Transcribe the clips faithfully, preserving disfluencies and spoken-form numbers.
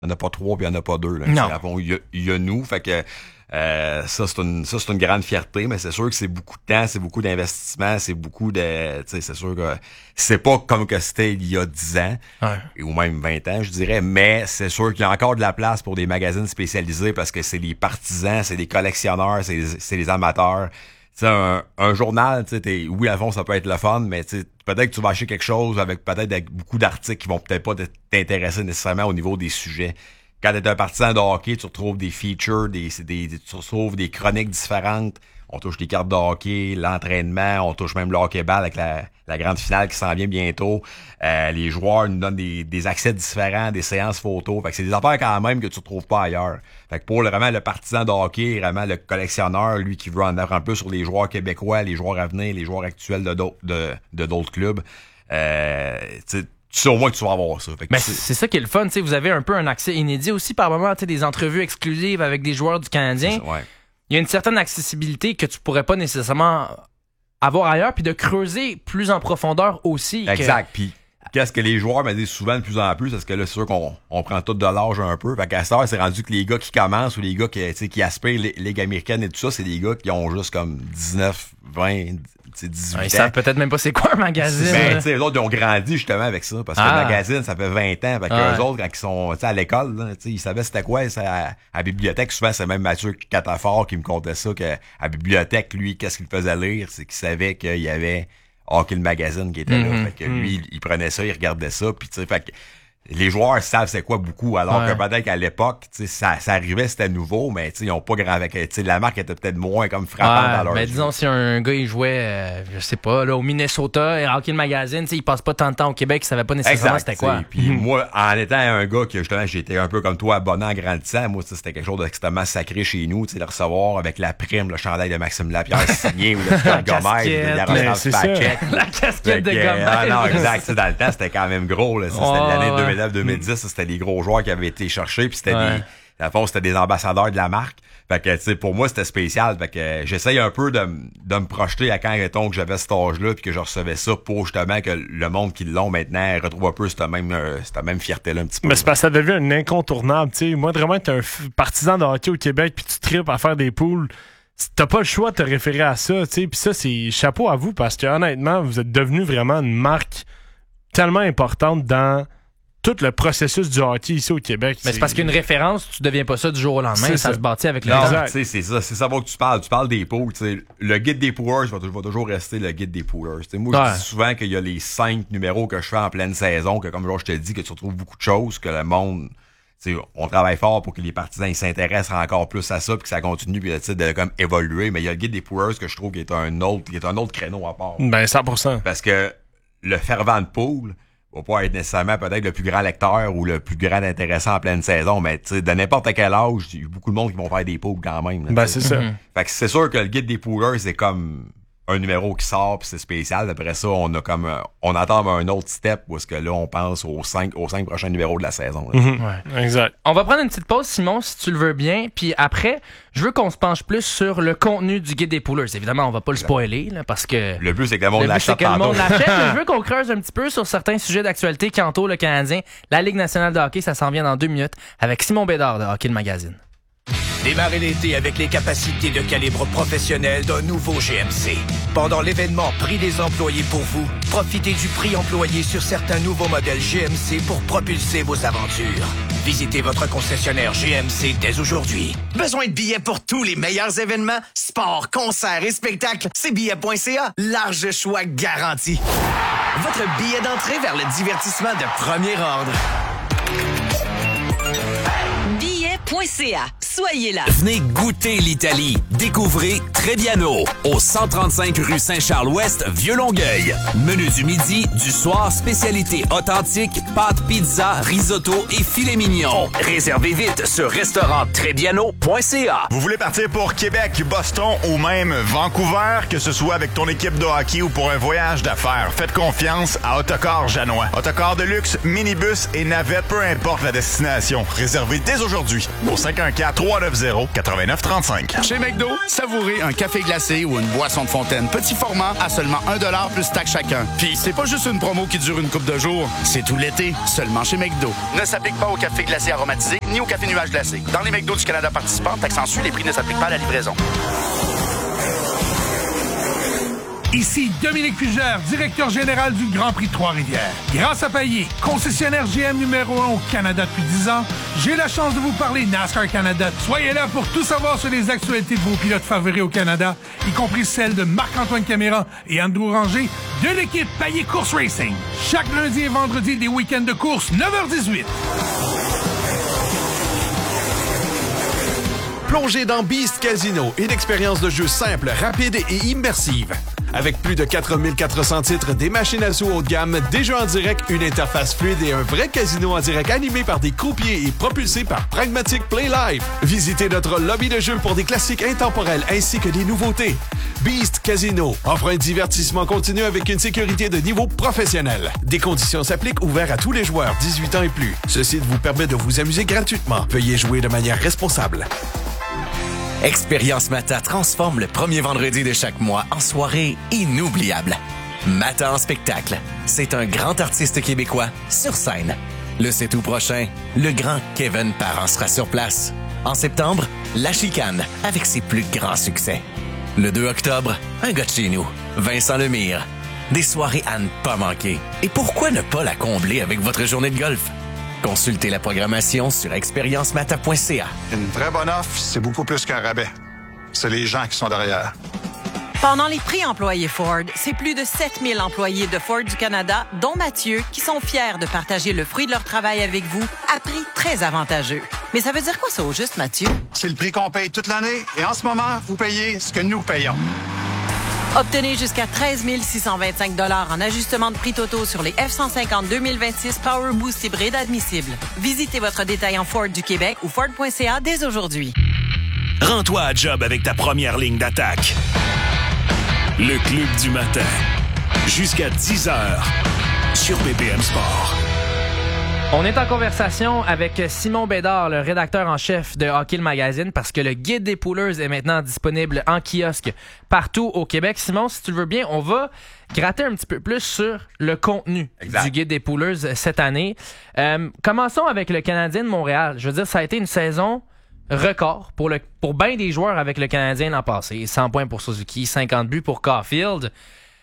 il n'y en a pas trois puis il n'y en a pas deux. Là. Non. Il y, a, il y a nous, fait que euh, ça, c'est une, ça, c'est une grande fierté, mais c'est sûr que c'est beaucoup de temps, c'est beaucoup d'investissement, c'est beaucoup de... Tu sais, c'est sûr que c'est pas comme que c'était il y a dix ans, ouais. ou même vingt ans, je dirais, mais c'est sûr qu'il y a encore de la place pour des magazines spécialisés parce que c'est les partisans, c'est les collectionneurs, c'est les, c'est les amateurs. Tu sais, un, un journal, tu sais, oui, à fond, ça peut être le fun, mais tu sais, peut-être que tu vas acheter quelque chose avec peut-être avec beaucoup d'articles qui vont peut-être pas t'intéresser nécessairement au niveau des sujets. Quand t'es un partisan de hockey, tu retrouves des features, des, des, des tu retrouves des chroniques différentes. On touche les cartes de hockey, l'entraînement, on touche même le hockey-ball avec la, la grande finale qui s'en vient bientôt. Euh, les joueurs nous donnent des, des accès différents, des séances photos. Fait que c'est des affaires quand même que tu retrouves pas ailleurs. Fait que pour le, vraiment le partisan de hockey, vraiment le collectionneur, lui qui veut en avoir un peu sur les joueurs québécois, les joueurs à venir, les joueurs actuels de d'autres, de, de d'autres clubs, euh, tu sais, tu sais au moins que tu vas avoir ça. Fait que mais c'est... c'est ça qui est le fun, tu sais, vous avez un peu un accès inédit aussi par moment, tu sais, des entrevues exclusives avec des joueurs du Canadien. Ouais. Il y a une certaine accessibilité que tu pourrais pas nécessairement avoir ailleurs, puis de creuser plus en profondeur aussi. Exact. Que... Puis qu'est-ce que les joueurs me disent souvent de plus en plus, parce que là, c'est sûr qu'on on prend tout de l'âge un peu. Fait qu'à cette heure, c'est rendu que les gars qui commencent ou les gars qui, qui aspirent les Ligue américaine et tout ça, c'est des gars qui ont juste comme dix-neuf, vingt, dix-huit ouais, ans. Ils savent peut-être même pas c'est quoi un magazine. Ben, tu sais, eux autres, ils ont grandi justement avec ça. Parce que ah. le magazine, ça fait vingt ans. Fait que ah. eux autres, quand ils sont à l'école, là, ils savaient c'était quoi. Ça, à, à la bibliothèque, souvent, c'est même Mathieu Catafort qui me contait ça, que à la bibliothèque, lui, qu'est-ce qu'il faisait lire? C'est qu'il savait qu'il y avait Hockey le magazine qui était mm-hmm. là. Fait que lui, il, il prenait ça, il regardait ça. Puis tu sais, fait que les joueurs savent c'est quoi beaucoup, alors ouais. que peut-être qu'à l'époque, tu sais, ça, ça arrivait, c'était nouveau, mais tu sais, ils ont pas grand avec, tu sais, la marque était peut-être moins comme frappante ouais, dans leur mais jeu. disons, si un gars, il jouait, euh, je sais pas, là, au Minnesota, et Hockey le magazine, tu sais, il passe pas tant de temps au Québec, il savait pas nécessairement exact, c'était quoi. Puis mm-hmm. moi, en étant un gars qui, justement, j'étais un peu comme toi, abonné en grandissant, moi, c'était quelque chose d'extrêmement sacré chez nous, tu sais, le recevoir avec la prime, le chandail de Maxime Lapierre signé, ou le Pierre Gomez, la casquette de Gomez. Ah non, exact, dans le temps, c'était quand même gros, là, c'était oh, l'année ouais. deux mille neuf deux mille dix, c'était les gros joueurs qui avaient été cherchés, puis c'était ouais. des, à fond, c'était des ambassadeurs de la marque. Fait que, tu sais, pour moi, c'était spécial. Fait que euh, j'essaye un peu de, de me projeter à quand, mettons, que j'avais cet âge-là, puis que je recevais ça pour justement que le monde qui l'ont maintenant retrouve un peu cette même, euh, cette même fierté-là un petit peu. Mais c'est parce que ça devient un incontournable, tu sais. Moi, vraiment, t'es un f- partisan de hockey au Québec, puis tu tripes à faire des poules. T'as pas le choix de te référer à ça, tu sais. Puis ça, c'est chapeau à vous, parce que honnêtement, vous êtes devenu vraiment une marque tellement importante dans tout le processus du hockey ici au Québec. Mais c'est, c'est parce qu'une référence, tu deviens pas ça du jour au lendemain, ça, ça se bâtit avec le non, temps. Tu sais, c'est ça, c'est ça que tu parles. Tu parles des poules, tu sais. Le guide des poolers va, va toujours rester le guide des poolers. T'sais, moi, ouais. je dis souvent qu'il y a les cinq numéros que je fais en pleine saison, que comme je te dis, que tu retrouves beaucoup de choses, que le monde, tu sais, on travaille fort pour que les partisans ils s'intéressent encore plus à ça, puis que ça continue, puis de comme évoluer. Mais il y a le guide des poolers que je trouve qui est un autre, qui est un autre créneau à part. Ben cent pour cent. Parce que le fervent de poule va pas être nécessairement peut-être le plus grand lecteur ou le plus grand intéressant en pleine saison, mais tu sais, de n'importe quel âge, il y a beaucoup de monde qui vont faire des poules quand même. Là, ben c'est ça. Mm-hmm. Fait que c'est sûr que le guide des poolers, c'est comme un numéro qui sort puis c'est spécial. Après ça, on a comme on attend un autre step où est-ce que là on pense aux cinq aux cinq prochains numéros de la saison. Mm-hmm. Ouais. Exact. On va prendre une petite pause, Simon, si tu le veux bien. Puis après, je veux qu'on se penche plus sur le contenu du guide des poolers. Évidemment, on va pas le spoiler là, parce que le but c'est que le monde l'achète. Le but c'est que le monde l'achète. Je veux qu'on creuse un petit peu sur certains sujets d'actualité qui entourent le Canadien. La Ligue nationale de hockey, ça s'en vient dans deux minutes avec Simon Bédard de Hockey le magazine. Démarrez l'été avec les capacités de calibre professionnel d'un nouveau G M C. Pendant l'événement Prix des employés pour vous, profitez du prix employé sur certains nouveaux modèles G M C pour propulser vos aventures. Visitez votre concessionnaire G M C dès aujourd'hui. Besoin de billets pour tous les meilleurs événements? Sport, concerts et spectacles, c'est billets point c a. Large choix garanti. Votre billet d'entrée vers le divertissement de premier ordre. billets point c a. Soyez là. Venez goûter l'Italie. Découvrez Trebbiano au cent trente-cinq rue Saint-Charles-Ouest, Vieux-Longueuil. Menu du midi, du soir, spécialité authentique, pâtes, pizza, risotto et filet mignon. Réservez vite sur restaurant trebbiano point c a. Vous voulez partir pour Québec, Boston ou même Vancouver, que ce soit avec ton équipe de hockey ou pour un voyage d'affaires, faites confiance à Autocar Janois. Autocar de luxe, minibus et navette, peu importe la destination. Réservez dès aujourd'hui au cinq un quatre, trois neuf zéro, neuf neuf trois cinq. Chez McDo, savourez un un café glacé ou une boisson de fontaine petit format à seulement un dollar plus taxe chacun. Puis c'est pas juste une promo qui dure une couple de jours, c'est tout l'été, seulement chez McDo. Ne s'applique pas au café glacé aromatisé ni au café nuage glacé. Dans les McDo du Canada participants, taxe en su, les prix ne s'appliquent pas à la livraison. Ici Dominique Fugère, directeur général du Grand Prix de Trois-Rivières. Grâce à Payet, concessionnaire G M numéro un au Canada depuis dix ans, j'ai la chance de vous parler NASCAR Canada. Soyez là pour tout savoir sur les actualités de vos pilotes favoris au Canada, y compris celles de Marc-Antoine Caméra et Andrew Ranger de l'équipe Payet Course Racing. Chaque lundi et vendredi des week-ends de course, neuf heures dix-huit. Plongez dans Beast Casino, une expérience de jeu simple, rapide et immersive. Avec plus de quatre mille quatre cents titres, des machines à sous haut de gamme, des jeux en direct, une interface fluide et un vrai casino en direct animé par des croupiers et propulsé par Pragmatic Play Live. Visitez notre lobby de jeu pour des classiques intemporels ainsi que des nouveautés. Beast Casino offre un divertissement continu avec une sécurité de niveau professionnel. Des conditions s'appliquent, ouverts à tous les joueurs dix-huit ans et plus. Ce site vous permet de vous amuser gratuitement. Veuillez jouer de manière responsable. Expérience Mata transforme le premier vendredi de chaque mois en soirée inoubliable. Mata en spectacle, c'est un grand artiste québécois sur scène. Le sept août prochain, le grand Kevin Parent sera sur place. En septembre, La Chicane avec ses plus grands succès. Le deux octobre, un gars de chez nous, Vincent Lemire. Des soirées à ne pas manquer. Et pourquoi ne pas la combler avec votre journée de golf? Consultez la programmation sur expérience mata point c a. Une vraie bonne offre, c'est beaucoup plus qu'un rabais. C'est les gens qui sont derrière. Pendant les prix employés Ford, c'est plus de sept mille employés de Ford du Canada, dont Mathieu, qui sont fiers de partager le fruit de leur travail avec vous à prix très avantageux. Mais ça veut dire quoi ça au juste, Mathieu? C'est le prix qu'on paye toute l'année et en ce moment, vous payez ce que nous payons. Obtenez jusqu'à treize mille six cent vingt-cinq dollars en ajustement de prix totaux sur les F cent cinquante deux mille vingt-six Power Boost hybride admissibles. Visitez votre détaillant Ford du Québec ou Ford point c a dès aujourd'hui. Rends-toi à job avec ta première ligne d'attaque. Le Club du matin. Jusqu'à dix heures sur B P M Sport. On est en conversation avec Simon Bédard, le rédacteur en chef de Hockey le Magazine, parce que le guide des poolers est maintenant disponible en kiosque partout au Québec. Simon, si tu le veux bien, on va gratter un petit peu plus sur le contenu exact. Du guide des poolers cette année. Euh, commençons avec le Canadien de Montréal. Je veux dire, ça a été une saison record pour, le, pour bien des joueurs avec le Canadien l'an passé. cent points pour Suzuki, cinquante buts pour Caulfield.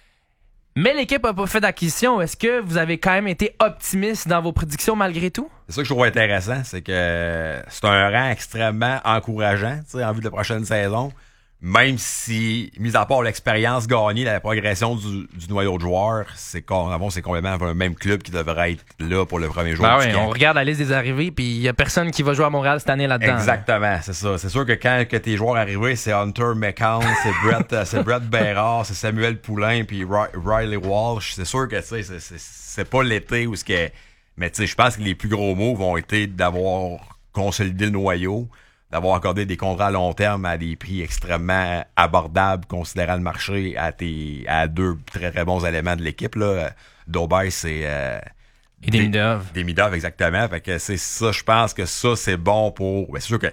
Mais l'équipe n'a pas fait d'acquisition. Est-ce que vous avez quand même été optimiste dans vos prédictions malgré tout? C'est ça que je trouve intéressant, c'est que c'est un rang extrêmement encourageant en vue de la prochaine saison. Même si, mis à part l'expérience gagnée, la progression du, du noyau de joueurs, c'est, c'est complètement le même club qui devrait être là pour le premier jour. Ben oui, on regarde la liste des arrivées, puis il n'y a personne qui va jouer à Montréal cette année là-dedans. Exactement, là. C'est ça. C'est sûr que quand que tes joueurs arrivés, c'est Hunter McCown, c'est Brett, c'est Brett Bérard, c'est Samuel Poulain, puis Riley Walsh. C'est sûr que c'est, c'est, c'est pas l'été où ce que. Mais tu sais, je pense que les plus gros mots vont être d'avoir consolidé le noyau, d'avoir accordé des contrats à long terme à des prix extrêmement abordables, considérant le marché à tes à deux très très bons éléments de l'équipe là. Dobay, c'est euh, et Demidov. Demidov, exactement. Fait que c'est ça, je pense que ça c'est bon pour. Ben, c'est sûr que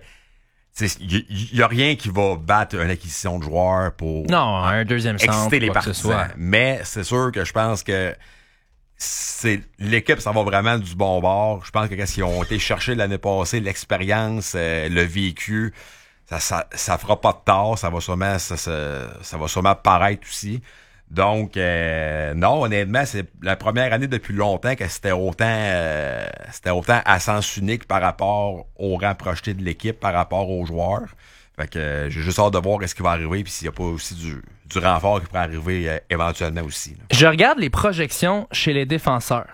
il y, y a rien qui va battre une acquisition de joueurs pour non un deuxième centre, exciter les partisans. Mais c'est sûr que je pense que c'est l'équipe, ça va vraiment du bon bord. Je pense que qu'est-ce qu'ils ont été chercher l'année passée, l'expérience, euh, le vécu, ça, ça ça fera pas de tort, ça va sûrement ça, ça, ça va sûrement paraître aussi. Donc euh, non, honnêtement, c'est la première année depuis longtemps que c'était autant euh, c'était autant à sens unique par rapport au rang projeté de l'équipe, par rapport aux joueurs. Fait que euh, j'ai juste hâte de voir ce qui va arriver puis s'il y a pas aussi du, du renfort qui pourrait arriver euh, éventuellement aussi. Là. Je regarde les projections chez les défenseurs.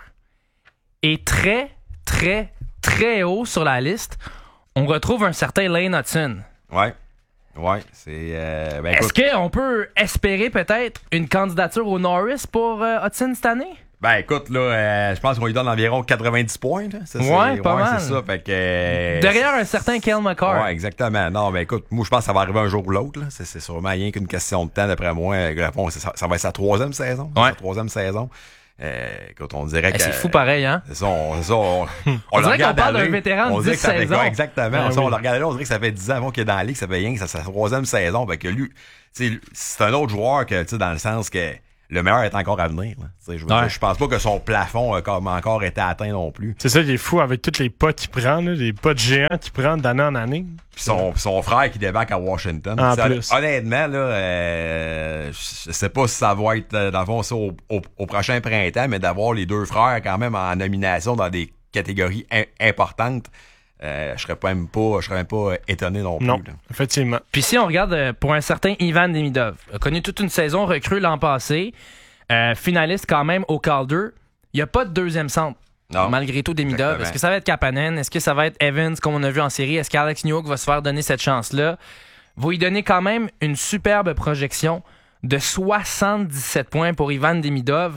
Et très, très, très haut sur la liste, on retrouve un certain Lane Hudson. Ouais. Ouais, c'est... Euh, ben, Est-ce qu'on peut espérer peut-être une candidature au Norris pour euh, Hudson cette année? Ben écoute, là, euh, je pense qu'on lui donne environ quatre-vingt-dix points. Là. Ça, ouais, c'est, pas ouais, mal. C'est ça, fait que... Euh, derrière un certain Cale McCarr. Ouais, exactement. Non, ben écoute, moi je pense que ça va arriver un jour ou l'autre. Là. C'est, c'est sûrement rien qu'une question de temps, d'après moi. Ça, ça va être sa troisième saison. Ouais. Sa troisième saison. Euh, quand on dirait hey, que... C'est fou pareil, hein? C'est ça, on, c'est ça, on, on, on le dirait qu'on regarde parle aller, d'un vétéran de dix saisons. Fait, exactement. Ah, ça, oui. On le regarde là, on dirait que ça fait dix ans avant qu'il est dans la ligue, ça fait rien que ça, sa troisième saison. Fait que lui, c'est un autre joueur que, tu sais, dans le sens que le meilleur est encore à venir. Je, veux Ouais. dire, je pense pas que son plafond a comme encore été atteint non plus. C'est ça qui est fou avec tous les pas qu'il prend, là, les pas de géants qu'il prend d'année en année. Puis son, son frère qui débarque à Washington. En Ça, plus. Honnêtement, là, euh, je sais pas si ça va être euh, dans le fond ça au, au, au prochain printemps, mais d'avoir les deux frères quand même en nomination dans des catégories in- importantes, euh, je serais pas même pas, je serais même pas étonné non plus. Non, là. effectivement. Puis si on regarde euh, pour un certain Ivan Demidov, a connu toute une saison recrue l'an passé, euh, finaliste quand même au Calder, il n'y a pas de deuxième centre. Non. Malgré tout, Demidov. Exactement. Est-ce que ça va être Kapanen? Est-ce que ça va être Evans, comme on a vu en série? Est-ce qu'Alex Newhook va se faire donner cette chance-là? Vous lui donnez quand même une superbe projection de soixante-dix-sept points pour Ivan Demidov.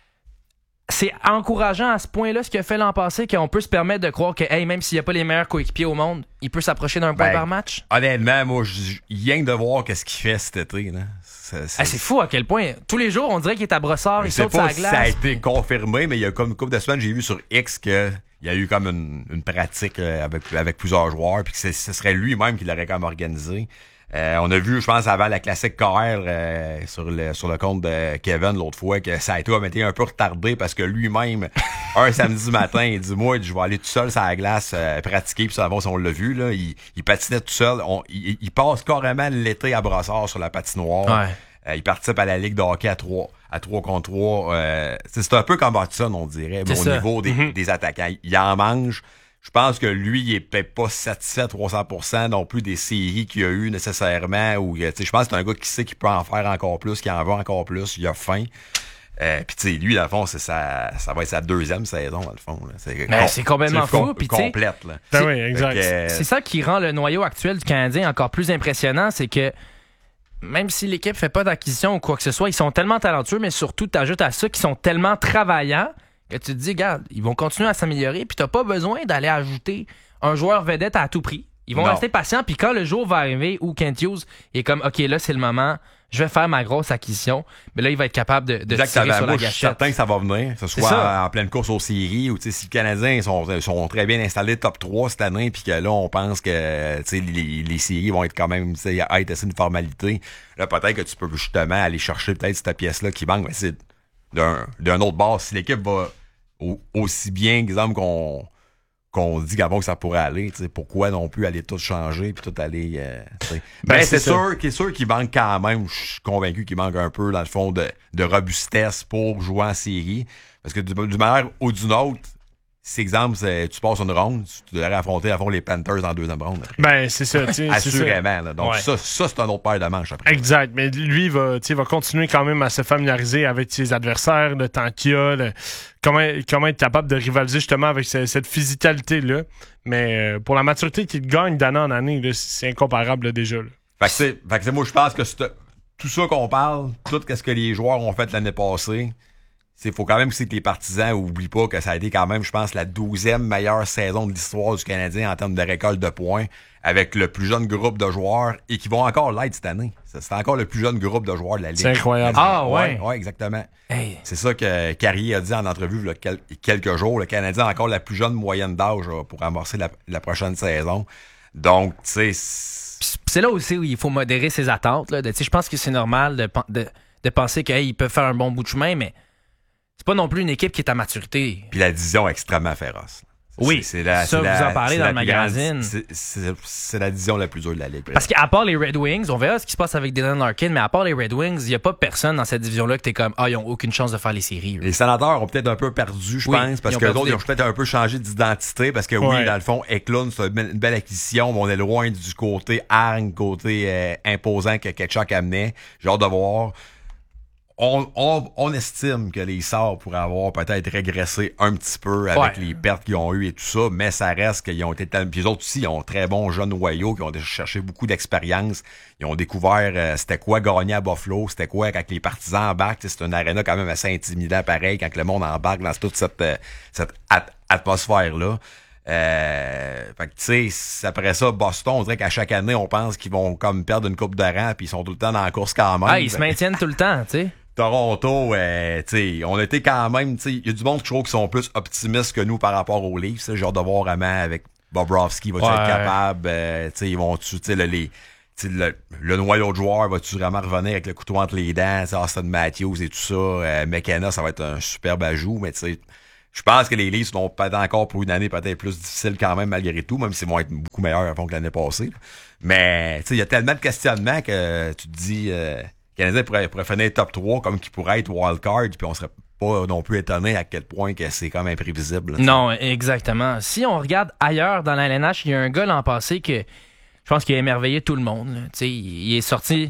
C'est encourageant à ce point-là, ce qu'il a fait l'an passé, qu'on peut se permettre de croire que, hey, même s'il n'y a pas les meilleurs coéquipiers au monde, il peut s'approcher d'un point Ben, par match. Honnêtement, moi, je rien que de voir qu'est-ce qu'il fait cet été. Là. C'est, c'est... Ah, c'est fou à quel point. Tous les jours, on dirait qu'il est à brossard, Je il sais saute pas sa si glace. ça a été confirmé, mais il y a comme une couple de semaines, j'ai vu sur X qu'il y a eu comme une, une pratique euh, avec, avec plusieurs joueurs, puis que c'est- ce serait lui-même qui l'aurait comme organisé. Euh, on a vu, je pense, avant la classique K R euh, sur le sur le compte de Kevin l'autre fois, que ça a été, a été un peu retardé parce que lui-même, un samedi matin, il dit, moi, je vais aller tout seul sur la glace euh, pratiquer, puis ça va, si on l'a vu, là, il, il patinait tout seul. On, il, il passe carrément l'été à Brossard sur la patinoire. Ouais. Euh, il participe à la Ligue de hockey à trois, à trois contre trois. Euh, c'est c'est un peu comme Hudson, on dirait, mais C'est au ça. niveau des, Mhm. des attaquants. Il en mange. Je pense que lui, il est peut-être pas satisfait à trois cents pour cent non plus des séries qu'il a eu nécessairement. Ou, tu sais, je pense que c'est un gars qui sait qu'il peut en faire encore plus, qu'il en veut encore plus. Il a faim. Euh, Puis tu sais, lui, dans le fond, c'est sa, ça va être sa deuxième saison, dans le fond. Là. C'est, Ben, c'est complètement c'est com- fou, puis tu sais, complète. Là. Ben oui, exact. Fait que, euh, C'est ça qui rend le noyau actuel du Canadien encore plus impressionnant, c'est que même si l'équipe fait pas d'acquisition ou quoi que ce soit, ils sont tellement talentueux, mais surtout, t'ajoutes à ça qu'ils sont tellement travaillants que tu te dis, regarde, ils vont continuer à s'améliorer, puis t'as pas besoin d'aller ajouter un joueur vedette à tout prix. Ils vont Non. rester patients, puis quand le jour va arriver où Kent Hughes est comme, OK, là, c'est le moment, je vais faire ma grosse acquisition, mais là, il va être capable de, de tirer Exactement. sur Moi, la je suis gâchette. certain que ça va venir, que ce C'est soit ça. en pleine course aux séries ou tu sais, si les Canadiens sont, sont très bien installés top trois cette année, puis que là, on pense que tu sais, les, les séries vont être quand même tu sais, être assez une formalité. Là, peut-être que tu peux justement aller chercher peut-être cette pièce-là qui manque, mais c'est d'un, d'un autre bord. Si l'équipe va au- aussi bien, exemple, qu'on qu'on dit qu'avant que ça pourrait aller, tu sais, pourquoi non plus aller tout changer puis tout aller. Euh, tu sais. Ben, ben, c'est c'est ça. sûr, qu'il est sûr qu'il manque quand même. Je suis convaincu qu'il manque un peu dans le fond de, de robustesse pour jouer en série, parce que du- d'une manière ou d'une autre, si exemple c'est- tu passes une ronde, tu devrais affronter à fond les Panthers en deuxième ronde. après. Ben, c'est ça, tu sais, c'est ça. Assurément. Là. Donc Ouais. ça, ça c'est un autre paire de manches après. Exact, mais lui il va, tu sais, va continuer quand même à se familiariser avec ses adversaires, le temps qu'il a, le- comment, comment être capable de rivaliser justement avec ce- cette physicalité-là. Mais euh, pour la maturité qu'il gagne d'année en année, là, c'est incomparable là, déjà. Là. Fait que c'est, fait que c'est- moi je pense que c'est- tout ça qu'on parle, tout ce que les joueurs ont fait l'année passée, il faut quand même que les partisans oublient pas que ça a été quand même, je pense, la douzième meilleure saison de l'histoire du Canadien en termes de récolte de points, avec le plus jeune groupe de joueurs, et qui vont encore l'être cette année. C'est c'est encore le plus jeune groupe de joueurs de la Ligue. C'est incroyable. Ah, ouais? Ouais, exactement. Hey. C'est ça que Carrier a dit en entrevue là, quel- quelques jours. Le Canadien a encore la plus jeune moyenne d'âge là, pour amorcer la, la prochaine saison. Donc, tu sais... c'est- Puis c'est là aussi où il faut modérer ses attentes. Là, de, tu sais, je pense que c'est normal de, pen- de, de penser qu'ils peuvent faire un bon bout de chemin, mais c'est pas non plus une équipe qui est à maturité. Puis la division est extrêmement féroce. Oui, c'est la, ça, c'est la- vous en parlez c'est dans la le plus grande- magazine. c'est- C'est c'est la division la plus dure de la Ligue. Parce qu'à part les Red Wings, on verra ce qui se passe avec Dylan Larkin, mais à part les Red Wings, il n'y a pas personne dans cette division-là que t'es comme, ah, ils ont aucune chance de faire les séries. eux. Les sénateurs ont peut-être un peu perdu, je Oui, pense, parce ils ont que perdu d'autres, des- ils ont peut-être un peu changé d'identité, parce que oui, Ouais. dans le fond, Eklund, c'est une belle, une belle acquisition, mais on est loin du côté hargne, côté euh, imposant que Ketchuk amenait. J'ai hâte de voir. On, on, on estime que les Sards pourraient avoir peut-être régressé un petit peu avec Ouais. les pertes qu'ils ont eues et tout ça, mais ça reste qu'ils ont été tellement... Puis les autres aussi, ils ont très bons jeunes noyaux qui ont cherché beaucoup d'expérience. Ils ont découvert euh, c'était quoi gagner à Buffalo, c'était quoi quand les partisans embarquent. Tu sais, c'est une aréna quand même assez intimidant pareil quand le monde embarque dans toute cette, euh, cette at- atmosphère-là. Euh, fait que tu sais, après ça, Boston, on dirait qu'à chaque année, on pense qu'ils vont comme perdre une coupe de rang puis ils sont tout le temps dans la course quand même. Ah, ils se maintiennent tout le temps, tu sais. Toronto, euh, t'sais, on a été quand même, il y a du monde, je trouve, qui sont plus optimistes que nous par rapport aux Leafs. J'ai hâte de voir vraiment avec Bobrovsky, va-tu ouais. être capable, euh, t'sais, ils vont-tu, t'sais, le, les, t'sais, le, le noyau de joueurs, va-tu vraiment revenir avec le couteau entre les dents, Austin Matthews et tout ça, euh, McKenna, ça va être un superbe ajout, mais tu sais, je pense que les Leafs vont peut-être encore pour une année peut-être plus difficile quand même malgré tout, même s'ils vont être beaucoup meilleurs à fond que l'année passée. Là. Mais tu sais, il y a tellement de questionnements que tu te dis euh, le Canadien pourrait, pourrait finir top trois comme qu'il pourrait être wildcard, puis on serait pas non plus étonné à quel point que c'est comme imprévisible. Là, non, exactement. Si on regarde ailleurs dans la L N H, il y a un gars l'an passé que je pense qu'il a émerveillé tout le monde. Tu sais, il est sorti.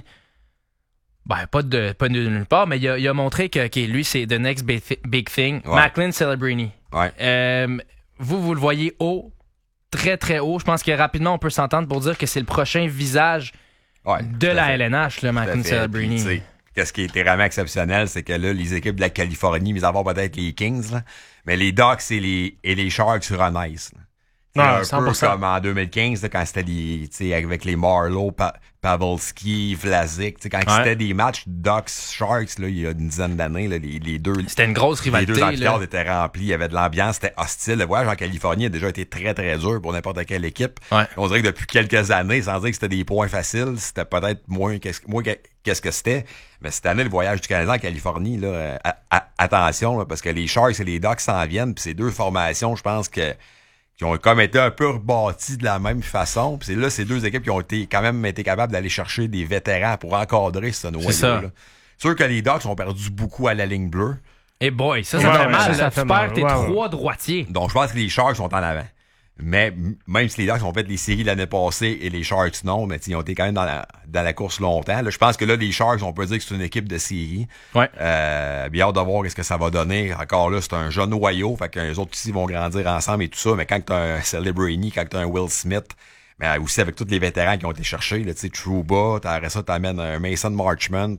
Ben, pas de, pas de nulle part, mais il a, il a montré que okay, lui, c'est the next big, th- big thing. Ouais. Macklin Celebrini. Ouais. Euh, vous, vous le voyez haut, très, très haut. Je pense que rapidement, on peut s'entendre pour dire que c'est le prochain visage ouais, de la fait. L N H, le Macklin Celebrini. Qu'est-ce qui était vraiment exceptionnel, c'est que là, les équipes de la Californie, mis à part peut-être les Kings, là, mais les Ducks et les, et les Sharks renaissent. Non, un cent pour cent. Peu comme en deux mille quinze, là, quand c'était les, t'sais, avec les Marlowe, pa- Pavelski, Vlasic, t'sais, quand ouais. c'était des matchs Ducks Sharks, là, il y a une dizaine d'années, là, les, les deux. C'était une grosse rivalité. Les deux amphithéâtres étaient remplis, il y avait de l'ambiance, c'était hostile. Le voyage en Californie a déjà été très, très dur pour n'importe quelle équipe. Ouais. On dirait que depuis quelques années, sans dire que c'était des points faciles, c'était peut-être moins qu'est-ce, moins qu'est-ce que c'était. Mais cette année, le voyage du Canada en Californie, là, à, à, attention, là, parce que les Sharks et les Ducks s'en viennent, puis ces deux formations, je pense que qui ont comme été un peu rebâtis de la même façon. Puis c'est là, ces deux équipes qui ont été quand même été capables d'aller chercher des vétérans pour encadrer ce noyau-là. C'est sûr que les Ducks ont perdu beaucoup à la ligne bleue. Et hey boy, ça, ça ouais, fait mal. Ça, ça tu perds tes ouais, trois ouais. droitiers. Donc, je pense que les Sharks sont en avant. Mais même si les Ducks ont fait les séries l'année passée et les Sharks non, mais ils ont été quand même dans la, dans la course longtemps. Là, je pense que là, les Sharks, on peut dire que c'est une équipe de série. Ouais. Euh, bien hâte de voir ce que ça va donner. Encore là, c'est un jeune noyau, fait que les autres ici vont grandir ensemble et tout ça. Mais quand t'as un Celebrini, quand t'as un Will Smith, mais aussi avec tous les vétérans qui ont été cherchés, tu sais, Trouba, t'as ça, t'amènes un Mason Marchment.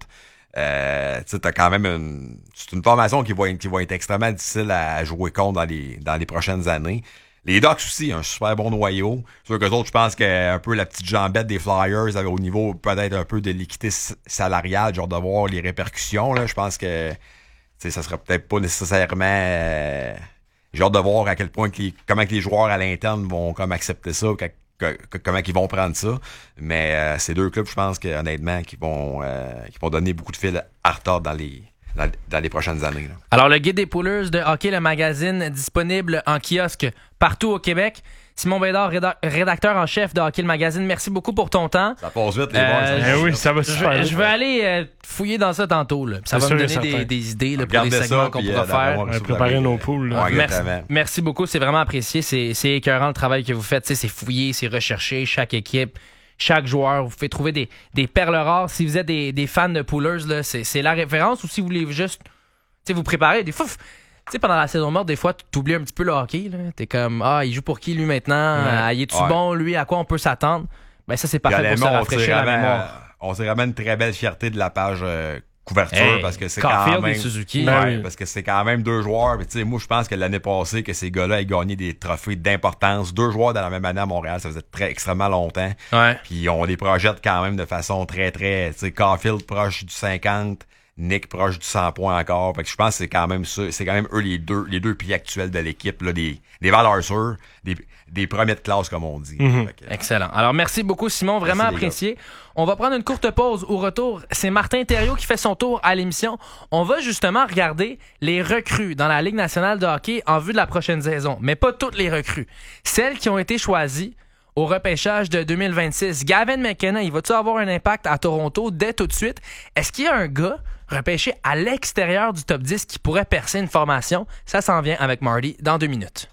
Euh, tu sais, t'as quand même une, c'est une formation qui va, qui va être extrêmement difficile à jouer contre dans les, dans les prochaines années. Les Ducks aussi, un super bon noyau. C'est sûr qu'eux autres, je pense qu'un peu la petite jambette des Flyers au niveau peut-être un peu de l'équité salariale, genre de voir les répercussions. Là, je pense que ça serait peut-être pas nécessairement... Euh, j'ai hâte de voir à quel point que les, comment que les joueurs à l'interne vont comme accepter ça, que, que, que, comment ils vont prendre ça. Mais euh, ces deux clubs, je pense que honnêtement, qui vont, euh, qui vont donner beaucoup de fil à retard dans les... Dans, dans les prochaines années. Là. Alors, le Guide des poolers de hockey, le magazine disponible en kiosque partout au Québec. Simon Bédard, réda- rédacteur en chef de Hockey le Magazine, merci beaucoup pour ton temps. Ça passe vite, les euh, boys. Ça, oui, ça va super Je, je vais aller euh, fouiller dans ça tantôt. Là. Ça va me donner des, des idées là, pour des segments ça, qu'on pourra euh, faire. Ouais, préparer nos poules. Ouais, merci, merci beaucoup, c'est vraiment apprécié. C'est, c'est écœurant le travail que vous faites. C'est fouillé, c'est recherché, chaque équipe. Chaque joueur, vous pouvez trouver des, des perles rares. Si vous êtes des, des fans de poolers, là, c'est, c'est la référence. Ou si vous voulez juste vous préparer, des fois, tu sais, pendant la saison morte, des fois, tu oublies un petit peu le hockey. Là. T'es comme, ah, il joue pour qui lui maintenant? Ouais. Ah, il est-tu ouais. bon, lui? À quoi on peut s'attendre? Ben, ça, c'est parfait pour se rafraîchir la mémoire. Euh, on s'est vraiment une très belle fierté de la page euh, couverture hey, parce que c'est Caulfield quand même. Et Suzuki. Ouais, oui. Parce que c'est quand même deux joueurs. Mais tu sais, moi, je pense que l'année passée, que ces gars-là aient gagné des trophées d'importance. Deux joueurs dans la même année à Montréal, ça faisait très extrêmement longtemps. Ouais. Puis on les projette quand même de façon très, très. Tu sais, Caulfield proche du cinquante. Nick proche du cent points encore. Fait que je pense que c'est quand même ça. C'est quand même eux les deux, les deux pieds actuels de l'équipe, là, des, des valeurs sûres, des, des premiers de classe, comme on dit. Mm-hmm. Que, excellent. Alors, merci beaucoup, Simon. Vraiment merci, apprécié. On va prendre une courte pause. Au retour, c'est Martin Thériault qui fait son tour à l'émission. On va justement regarder les recrues dans la Ligue nationale de hockey en vue de la prochaine saison. Mais pas toutes les recrues. Celles qui ont été choisies au repêchage de deux mille vingt-six. Gavin McKenna, il va-tu avoir un impact à Toronto dès tout de suite? Est-ce qu'il y a un gars repêché à l'extérieur du top dix qui pourrait percer une formation? Ça s'en vient avec Marty dans deux minutes.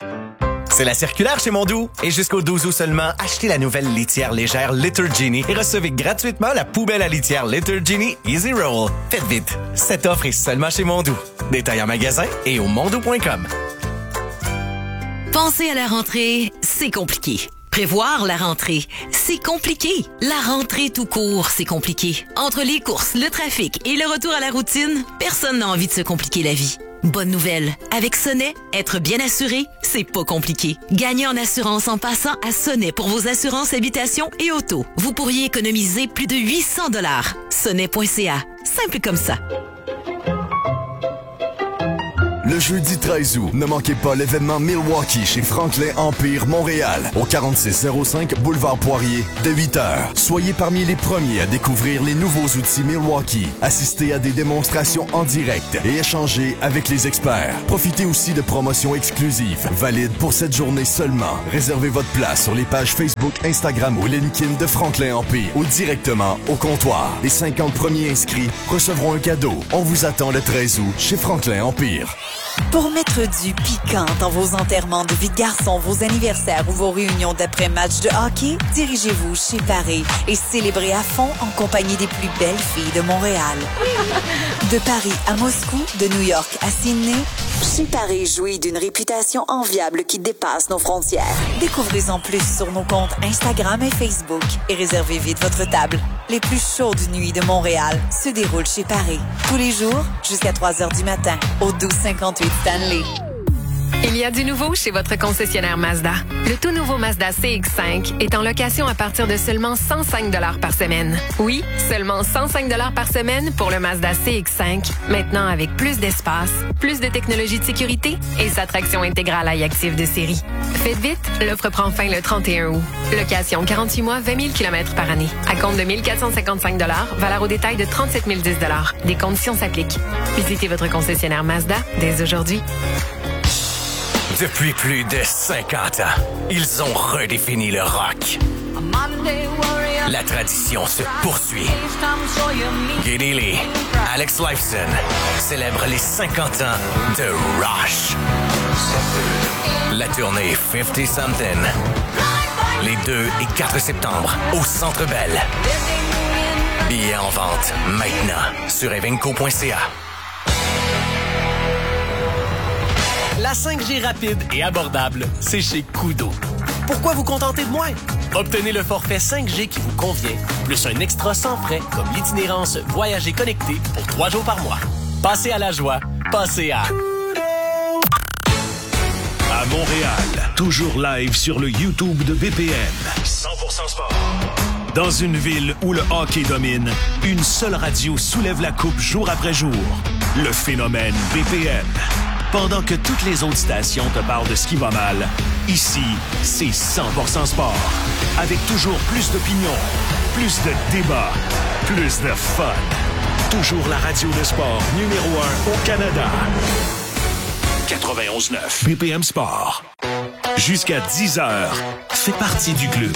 C'est la circulaire chez Mondou. Et jusqu'au douze août seulement, achetez la nouvelle litière légère Litter Genie et recevez gratuitement la poubelle à litière Litter Genie Easy Roll. Faites vite. Cette offre est seulement chez Mondou. Détail en magasin et au mondou point com. Penser à la rentrée, c'est compliqué. Prévoir la rentrée, c'est compliqué. La rentrée tout court, c'est compliqué. Entre les courses, le trafic et le retour à la routine, personne n'a envie de se compliquer la vie. Bonne nouvelle, avec Sonnet, être bien assuré, c'est pas compliqué. Gagnez en assurance en passant à Sonnet pour vos assurances habitation et auto. Vous pourriez économiser plus de huit cents dollars. Sonnet point c a, simple comme ça. Le jeudi treize août, ne manquez pas l'événement Milwaukee chez Franklin Empire Montréal, au quarante-six zéro cinq Boulevard Poirier, dès huit heures. Soyez parmi les premiers à découvrir les nouveaux outils Milwaukee, assistez à des démonstrations en direct et échangez avec les experts. Profitez aussi de promotions exclusives, valides pour cette journée seulement. Réservez votre place sur les pages Facebook, Instagram ou LinkedIn de Franklin Empire ou directement au comptoir. Les cinquante premiers inscrits recevront un cadeau. On vous attend le treize août chez Franklin Empire. Pour mettre du piquant dans vos enterrements de vie de garçon, vos anniversaires ou vos réunions d'après-match de hockey, dirigez-vous chez Paris et célébrez à fond en compagnie des plus belles filles de Montréal. De Paris à Moscou, de New York à Sydney, chez Paris jouit d'une réputation enviable qui dépasse nos frontières. Découvrez-en plus sur nos comptes Instagram et Facebook et réservez vite votre table. Les plus chaudes nuits de Montréal se déroulent chez Paris. Tous les jours, jusqu'à trois heures du matin, au douze cinquante-huit Stanley. Il y a du nouveau chez votre concessionnaire Mazda. Le tout nouveau Mazda C X cinq est en location à partir de seulement cent cinq dollars par semaine. Oui, seulement cent cinq dollars par semaine pour le Mazda C X cinq, maintenant avec plus d'espace, plus de technologie de sécurité et sa traction intégrale iActive de série. Faites vite, l'offre prend fin le trente et un août. Location quarante-huit mois, vingt mille kilomètres par année. À compte de mille quatre cent cinquante-cinq dollars, valeur au détail de trente-sept mille dix dollars. Des conditions s'appliquent. Visitez votre concessionnaire Mazda dès aujourd'hui. Depuis plus de cinquante ans, ils ont redéfini le rock. La tradition se poursuit. Geddy Lee, Alex Lifeson célèbrent les cinquante ans de Rush. La tournée cinquante something. Les deux et quatre septembre au Centre Bell. Billets en vente maintenant sur evenco point c a. La cinq G rapide et abordable, c'est chez Koodo. Pourquoi vous contenter de moins? Obtenez le forfait cinq G qui vous convient, plus un extra sans frais comme l'itinérance Voyager connecté pour trois jours par mois. Passez à la joie, passez à... À Montréal, toujours live sur le YouTube de B P M. cent pour cent sport. Dans une ville où le hockey domine, une seule radio soulève la coupe jour après jour. Le phénomène B P M. Pendant que toutes les autres stations te parlent de ce qui va mal, ici, c'est cent pour cent sport. Avec toujours plus d'opinions, plus de débats, plus de fun. Toujours la radio de sport numéro un au Canada. quatre-vingt-onze neuf B P M Sport. Jusqu'à dix heures, fais partie du club.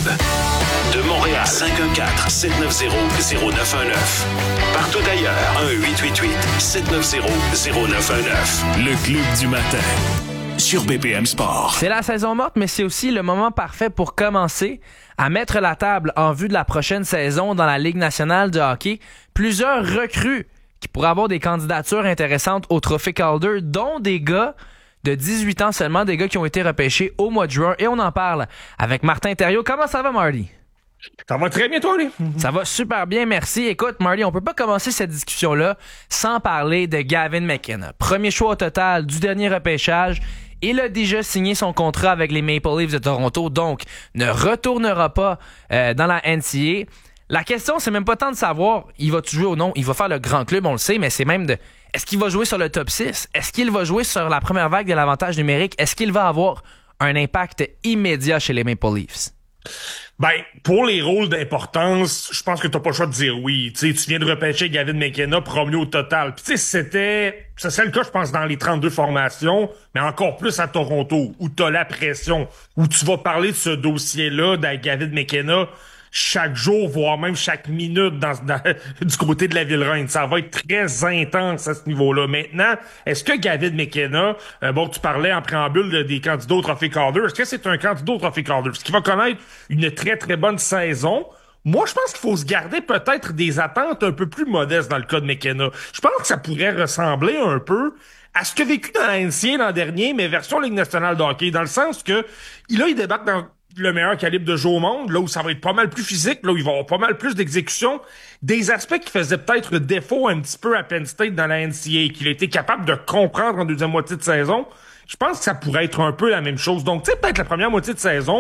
De Montréal, cinq un quatre, sept neuf zéro, zéro neuf un neuf. Partout ailleurs, un huit huit huit, sept neuf zéro, zéro neuf un neuf. Le club du matin, sur B P M Sport. C'est la saison morte, mais c'est aussi le moment parfait pour commencer à mettre la table en vue de la prochaine saison dans la Ligue nationale de hockey. Plusieurs recrues qui pourraient avoir des candidatures intéressantes au Trophée Calder, dont des gars de dix-huit ans seulement, des gars qui ont été repêchés au mois de juin. Et on en parle avec Martin Thériault. Comment ça va, Marty? Ça va très bien, toi, Ali? Ça va super bien, merci. Écoute, Marty, on peut pas commencer cette discussion-là sans parler de Gavin McKenna. Premier choix au total du dernier repêchage. Il a déjà signé son contrat avec les Maple Leafs de Toronto, donc ne retournera pas euh, dans la N C A A. La question, c'est même pas tant de savoir il va-tu jouer ou non. Il va faire le grand club, on le sait, mais c'est même de... Est-ce qu'il va jouer sur le top six? Est-ce qu'il va jouer sur la première vague de l'avantage numérique? Est-ce qu'il va avoir un impact immédiat chez les Maple Leafs? Ben, pour les rôles d'importance, je pense que t'as pas le choix de dire oui. Tu sais, tu viens de repêcher Gavin McKenna, promené au total. Puis tu sais, c'était... Ça serait le cas, je pense, dans les trente-deux formations, mais encore plus à Toronto, où t'as la pression, où tu vas parler de ce dossier-là, de Gavin McKenna, chaque jour, voire même chaque minute dans, dans, du côté de la Ville-Reine. Ça va être très intense à ce niveau-là. Maintenant, est-ce que Gavin McKenna, euh, bon, tu parlais en préambule de, des candidats au Trophée Calder, est-ce que c'est un candidat au Trophée Calder? Est-ce qu'il va connaître une très, très bonne saison? Moi, je pense qu'il faut se garder peut-être des attentes un peu plus modestes dans le cas de McKenna. Je pense que ça pourrait ressembler un peu à ce que vécu dans la N C A A l'an dernier, mais version Ligue nationale de hockey, dans le sens que là, il débarque dans le meilleur calibre de jeu au monde, là où ça va être pas mal plus physique, là où il va y avoir pas mal plus d'exécution, des aspects qui faisaient peut-être défaut un petit peu à Penn State dans la N C A A, qu'il a été capable de comprendre en deuxième moitié de saison. Je pense que ça pourrait être un peu la même chose. Donc, tu sais, peut-être la première moitié de saison,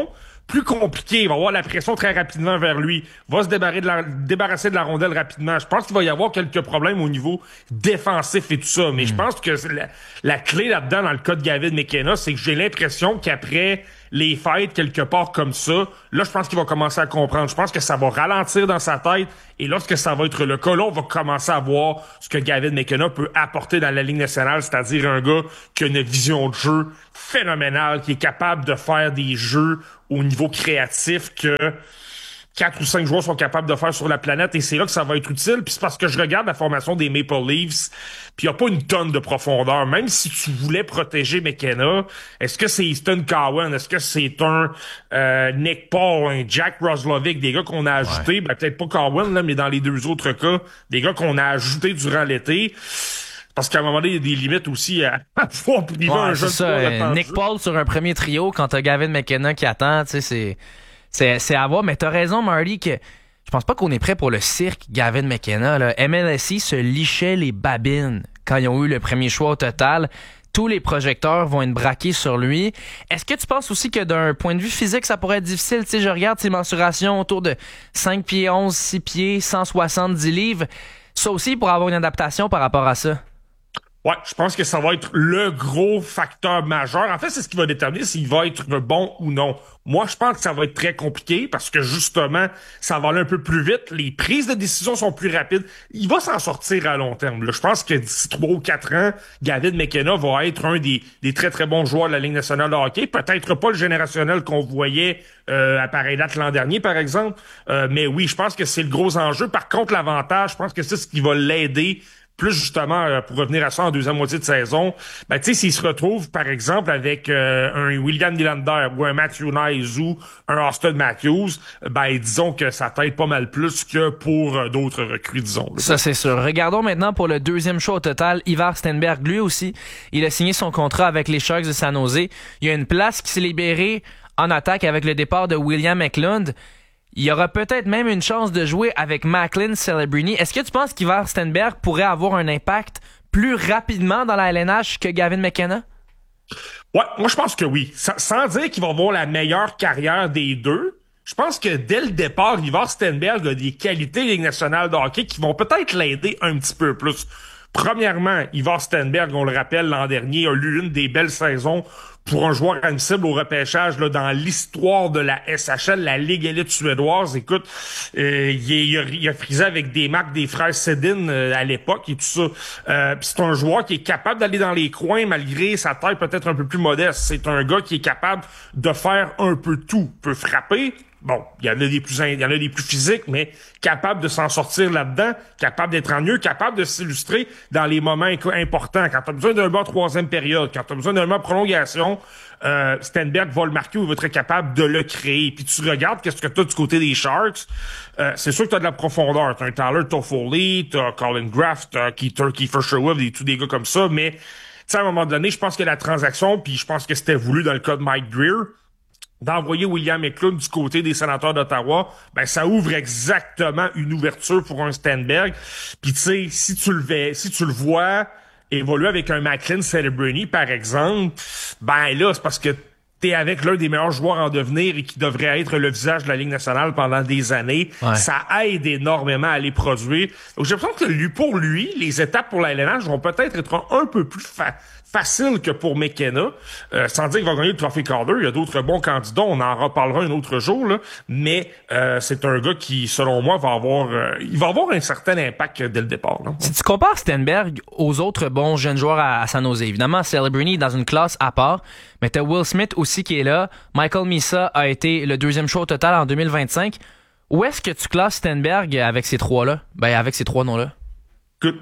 plus compliqué, il va avoir la pression très rapidement vers lui, va se débarrasser de la, débarrasser de la rondelle rapidement. Je pense qu'il va y avoir quelques problèmes au niveau défensif et tout ça, mais mm. je pense que la, la clé là-dedans, dans le cas de Gavin McKenna, c'est que j'ai l'impression qu'après les fêtes, quelque part comme ça, là, je pense qu'il va commencer à comprendre. Je pense que ça va ralentir dans sa tête, et lorsque ça va être le cas, là, on va commencer à voir ce que Gavin McKenna peut apporter dans la Ligue nationale, c'est-à-dire un gars qui a une vision de jeu phénoménale, qui est capable de faire des jeux au niveau créatif que quatre ou cinq joueurs sont capables de faire sur la planète, et c'est là que ça va être utile. Puis c'est parce que je regarde la formation des Maple Leafs, puis il n'y a pas une tonne de profondeur. Même si tu voulais protéger McKenna, est-ce que c'est Easton Cowan, est-ce que c'est un euh, Nick Paul, un Jack Roslovic, des gars qu'on a ajoutés, ouais. ben peut-être pas Cowan, là, mais dans les deux autres cas, des gars qu'on a ajoutés durant l'été. Parce qu'à un moment donné, il y a des limites aussi à pouvoir priver ouais, un jeune. C'est ça. Euh, Nick Paul sur un premier trio, quand t'as Gavin McKenna qui attend, tu sais, c'est, c'est, c'est à voir. Mais t'as raison, Marty, que je pense pas qu'on est prêt pour le cirque Gavin McKenna, là. M L S I se lichait les babines quand ils ont eu le premier choix au total. Tous les projecteurs vont être braqués sur lui. Est-ce que tu penses aussi que d'un point de vue physique, ça pourrait être difficile? Tu sais, je regarde ses mensurations autour de cinq pieds onze, six pieds, cent soixante-dix livres. Ça aussi, pour avoir une adaptation par rapport à ça. Ouais, je pense que ça va être le gros facteur majeur. En fait, c'est ce qui va déterminer s'il va être bon ou non. Moi, je pense que ça va être très compliqué parce que justement, ça va aller un peu plus vite. Les prises de décision sont plus rapides. Il va s'en sortir à long terme. Là, je pense que d'ici trois ou quatre ans, Gavin McKenna va être un des, des très très bons joueurs de la Ligue nationale de hockey. Peut-être pas le générationnel qu'on voyait euh, à pareille date l'an dernier, par exemple. Euh, mais oui, je pense que c'est le gros enjeu. Par contre, l'avantage, je pense que c'est ce qui va l'aider. Plus justement, euh, pour revenir à ça en deuxième moitié de saison, ben tu sais, s'il se retrouve, par exemple, avec euh, un William Nylander ou un Matthew Knies ou un Auston Matthews, ben disons que ça t'aide pas mal plus que pour euh, d'autres recrues, disons. Là. Ça, c'est sûr. Regardons maintenant pour le deuxième choix au total, Ivar Stenberg. Lui aussi, il a signé son contrat avec les Sharks de San Jose. Il y a une place qui s'est libérée en attaque avec le départ de William Eklund. Il y aura peut-être même une chance de jouer avec Macklin Celebrini. Est-ce que tu penses qu'Ivar Stenberg pourrait avoir un impact plus rapidement dans la L N H que Gavin McKenna? Ouais, moi je pense que oui. Sans, sans dire qu'il va avoir la meilleure carrière des deux, je pense que dès le départ, Ivar Stenberg a des qualités Ligue nationale de hockey qui vont peut-être l'aider un petit peu plus. Premièrement, Ivar Stenberg, on le rappelle, l'an dernier, a eu une des belles saisons pour un joueur admissible au repêchage là, dans l'histoire de la S H L, la Ligue élite suédoise. Écoute, euh, il, il, a, il a frisé avec des marques des frères Sedin euh, à l'époque et tout ça. Euh, c'est un joueur qui est capable d'aller dans les coins malgré sa taille peut-être un peu plus modeste. C'est un gars qui est capable de faire un peu tout. Peut frapper. Bon, il y en a des plus, il y en a des plus physiques, mais capable de s'en sortir là-dedans, capable d'être en mieux, capable de s'illustrer dans les moments importants. Quand tu as besoin d'un bas troisième période, quand tu as besoin d'un bas prolongation, euh, Stenberg va le marquer ou il va être capable de le créer. Puis tu regardes qu'est-ce que tu as du côté des Sharks. Euh, c'est sûr que tu as de la profondeur. Tu as un Tyler Toffoli, tu as Colin Graff, tu as Keeter, Kiefer Sherwood et tous des gars comme ça. Mais tu sais, à un moment donné, je pense que la transaction, puis je pense que c'était voulu dans le cas de Mike Greer, d'envoyer William Eklund du côté des Sénateurs d'Ottawa, ben ça ouvre exactement une ouverture pour un Stenberg. Puis tu sais, si tu le vois, si tu le vois évoluer avec un Macklin Celebrini, par exemple, ben là, c'est parce que t'es avec l'un des meilleurs joueurs en devenir et qui devrait être le visage de la Ligue nationale pendant des années. Ouais. Ça aide énormément à les produire. Donc j'ai l'impression que lui, pour lui, les étapes pour la L N H vont peut-être être un, un peu plus fa- facile que pour McKenna, euh, sans dire qu'il va gagner le trophée Calder. Il y a d'autres bons candidats, on en reparlera un autre jour, là. Mais euh, c'est un gars qui, selon moi, va avoir euh, il va avoir un certain impact dès le départ. Là. Si tu compares Stenberg aux autres bons jeunes joueurs à, à San Jose, évidemment, Celebrini est dans une classe à part, mais t'as Will Smith aussi qui est là. Michael Misa a été le deuxième choix au total en deux mille vingt-cinq. Où est-ce que tu classes Stenberg avec ces trois-là? Ben, avec ces trois noms-là. Écoute,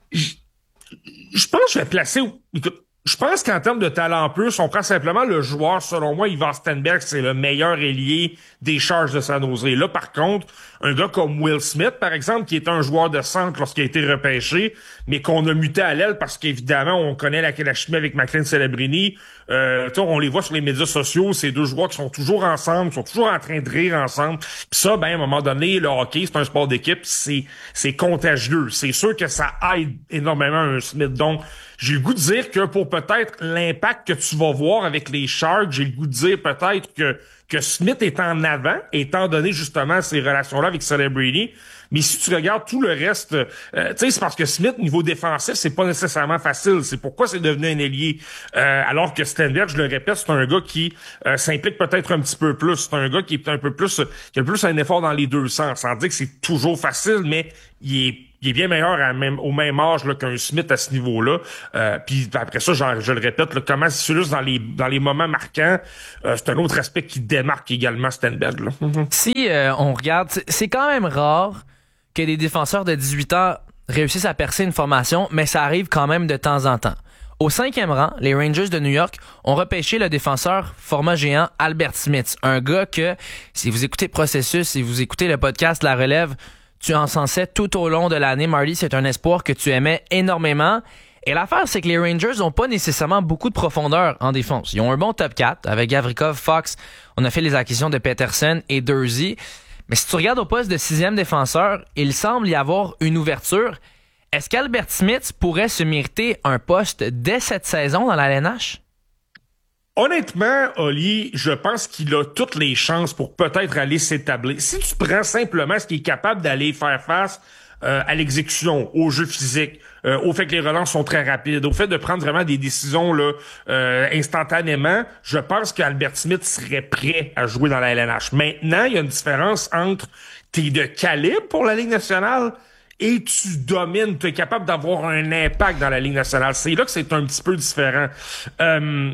je pense que je vais placer... Écoute, je pense qu'en termes de talent pur, si on prend simplement le joueur, selon moi, Ivar Stenberg, c'est le meilleur ailier des Sharks de San Jose. Là, par contre, un gars comme Will Smith, par exemple, qui est un joueur de centre lorsqu'il a été repêché, mais qu'on a muté à l'aile parce qu'évidemment, on connaît la, la chimie avec Macklin Celebrini. Euh, on les voit sur les médias sociaux, ces deux joueurs qui sont toujours ensemble, qui sont toujours en train de rire ensemble. Puis ça, ben, à un moment donné, le hockey, c'est un sport d'équipe, c'est, c'est contagieux. C'est sûr que ça aide énormément un Smith. Donc, j'ai le goût de dire que pour peut-être l'impact que tu vas voir avec les Sharks, j'ai le goût de dire peut-être que que Smith est en avant, étant donné justement ces relations-là avec Celebrity. Mais si tu regardes tout le reste, euh, tu sais, c'est parce que Smith, niveau défensif, c'est pas nécessairement facile. C'est pourquoi c'est devenu un ailier. Euh, alors que Stenberg, je le répète, c'est un gars qui euh, s'implique peut-être un petit peu plus. C'est un gars qui est un peu plus, qui a plus un effort dans les deux sens. Sans dire que c'est toujours facile, mais il est il est bien meilleur à même, au même âge là, qu'un Smith à ce niveau-là. Euh, puis après ça, genre, je le répète, là, comment c'est juste dans les dans les moments marquants, euh, c'est un autre aspect qui démarque également Stenberg. Là. Mm-hmm. Si euh, on regarde, c'est, c'est quand même rare que des défenseurs de dix-huit ans réussissent à percer une formation, mais ça arrive quand même de temps en temps. Au cinquième rang, les Rangers de New York ont repêché le défenseur format géant Albert Smith, un gars que, si vous écoutez Processus, si vous écoutez le podcast La Relève, tu encensais tout au long de l'année. Marty, c'est un espoir que tu aimais énormément. Et l'affaire, c'est que les Rangers n'ont pas nécessairement beaucoup de profondeur en défense. Ils ont un bon top quatre avec Gavrikov, Fox. On a fait les acquisitions de Peterson et Durzi. Mais si tu regardes au poste de sixième défenseur, il semble y avoir une ouverture. Est-ce qu'Albert Smith pourrait se mériter un poste dès cette saison dans la L N H? Honnêtement, Oli, je pense qu'il a toutes les chances pour peut-être aller s'établir. Si tu prends simplement ce qu'il est capable d'aller faire face euh, à l'exécution, au jeu physique, euh, au fait que les relances sont très rapides, au fait de prendre vraiment des décisions là euh, instantanément, je pense qu'Albert Smith serait prêt à jouer dans la L N H. Maintenant, il y a une différence entre t'es de calibre pour la Ligue nationale et tu domines, tu es capable d'avoir un impact dans la Ligue nationale. C'est là que c'est un petit peu différent. Euh,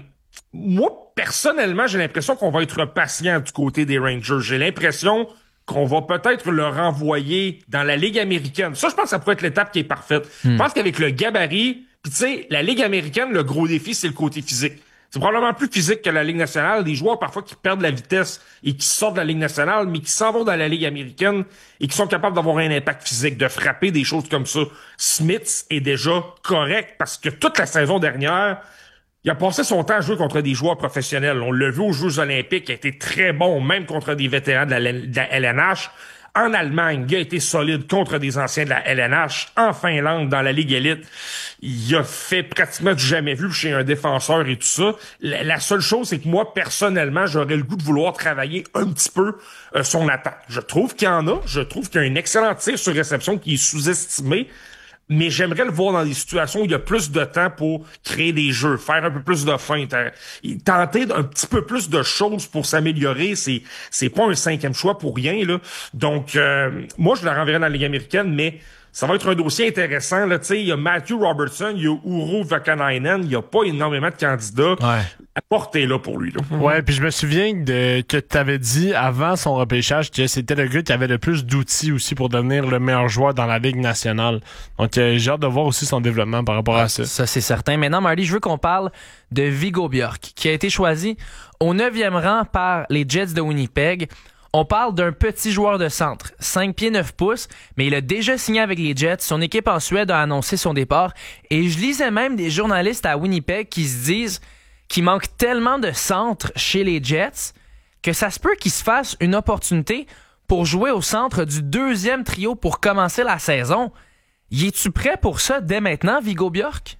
Moi, personnellement, j'ai l'impression qu'on va être patient du côté des Rangers. J'ai l'impression qu'on va peut-être le renvoyer dans la Ligue américaine. Ça, je pense que ça pourrait être l'étape qui est parfaite. Hmm. Je pense qu'avec le gabarit, puis tu sais, la Ligue américaine, le gros défi, c'est le côté physique. C'est probablement plus physique que la Ligue nationale. Des joueurs, parfois, qui perdent la vitesse et qui sortent de la Ligue nationale, mais qui s'en vont dans la Ligue américaine et qui sont capables d'avoir un impact physique, de frapper des choses comme ça. Smith est déjà correct parce que toute la saison dernière, il a passé son temps à jouer contre des joueurs professionnels. On l'a vu aux Jeux olympiques, il a été très bon, même contre des vétérans de la, de la L N H. En Allemagne, il a été solide contre des anciens de la L N H. En Finlande, dans la Ligue élite, il a fait pratiquement du jamais vu chez un défenseur et tout ça. La, la seule chose, c'est que moi, personnellement, j'aurais le goût de vouloir travailler un petit peu euh, son attaque. Je trouve qu'il y en a. Je trouve qu'il y a un excellent tir sur réception qui est sous-estimé. Mais j'aimerais le voir dans des situations où il y a plus de temps pour créer des jeux, faire un peu plus de feintes, tenter un petit peu plus de choses pour s'améliorer. C'est c'est pas un cinquième choix pour rien là. Donc euh, moi je le renverrai dans la Ligue américaine, mais ça va être un dossier intéressant là. Tu sais, il y a Matthew Robertson, il y a Urho Vakanainen, il y a pas énormément de candidats. Ouais. La porte est là pour lui. Là. Ouais, puis je me souviens de que tu avais dit avant son repêchage que c'était le gars qui avait le plus d'outils aussi pour devenir le meilleur joueur dans la Ligue nationale. Donc euh, j'ai hâte de voir aussi son développement par rapport à ça. Ça, c'est certain. Maintenant, Marty, je veux qu'on parle de Viggo Bjork, qui a été choisi au neuvième rang par les Jets de Winnipeg. On parle d'un petit joueur de centre, cinq pieds neuf pouces, mais il a déjà signé avec les Jets. Son équipe en Suède a annoncé son départ. Et je lisais même des journalistes à Winnipeg qui se disent qu'il manque tellement de centres chez les Jets que ça se peut qu'il se fasse une opportunité pour jouer au centre du deuxième trio pour commencer la saison. Y es-tu prêt pour ça dès maintenant, Viggo Bjork?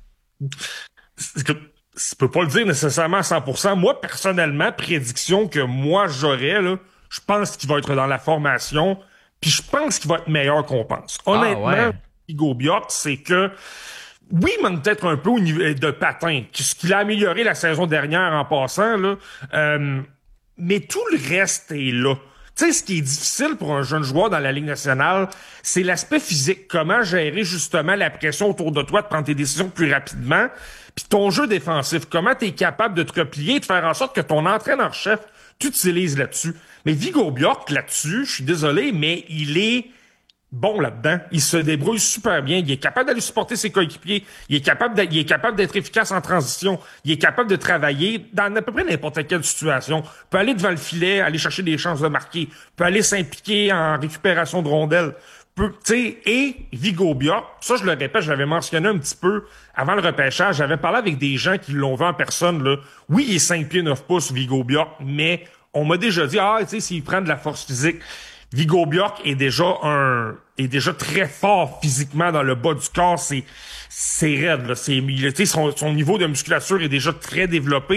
Je peux pas le dire nécessairement à cent pour cent. Moi, personnellement, prédiction que moi j'aurais, là, je pense qu'il va être dans la formation, puis je pense qu'il va être meilleur qu'on pense. Honnêtement, ah ouais. Viggo Bjork, c'est que oui, il manque peut-être un peu au niveau de patin, ce qu'il a amélioré la saison dernière en passant, là, euh, mais tout le reste est là. Tu sais, ce qui est difficile pour un jeune joueur dans la Ligue nationale, c'est l'aspect physique. Comment gérer justement la pression autour de toi, de prendre tes décisions plus rapidement, puis ton jeu défensif. Comment tu es capable de te replier, de faire en sorte que ton entraîneur-chef t'utilise là-dessus. Mais Viggo Bjork, là-dessus, je suis désolé, mais il est bon là-dedans. Il se débrouille super bien. Il est capable d'aller supporter ses coéquipiers. Il est capable d'être, il est capable d'être efficace en transition. Il est capable de travailler dans à peu près n'importe quelle situation. Il peut aller devant le filet, aller chercher des chances de marquer. Il peut aller s'impliquer en récupération de rondelles. Peut, tu sais, et Viggo Bjork, ça je le répète, je l'avais mentionné un petit peu avant le repêchage. J'avais parlé avec des gens qui l'ont vu en personne, là. Oui, il est cinq pieds neuf pouces, Viggo Bjork, mais on m'a déjà dit, ah, tu sais, s'il prend de la force physique, Viggo Bjork est déjà un, est déjà très fort physiquement dans le bas du corps. C'est, c'est raide, là. C'est, tu sais, son, son niveau de musculature est déjà très développé.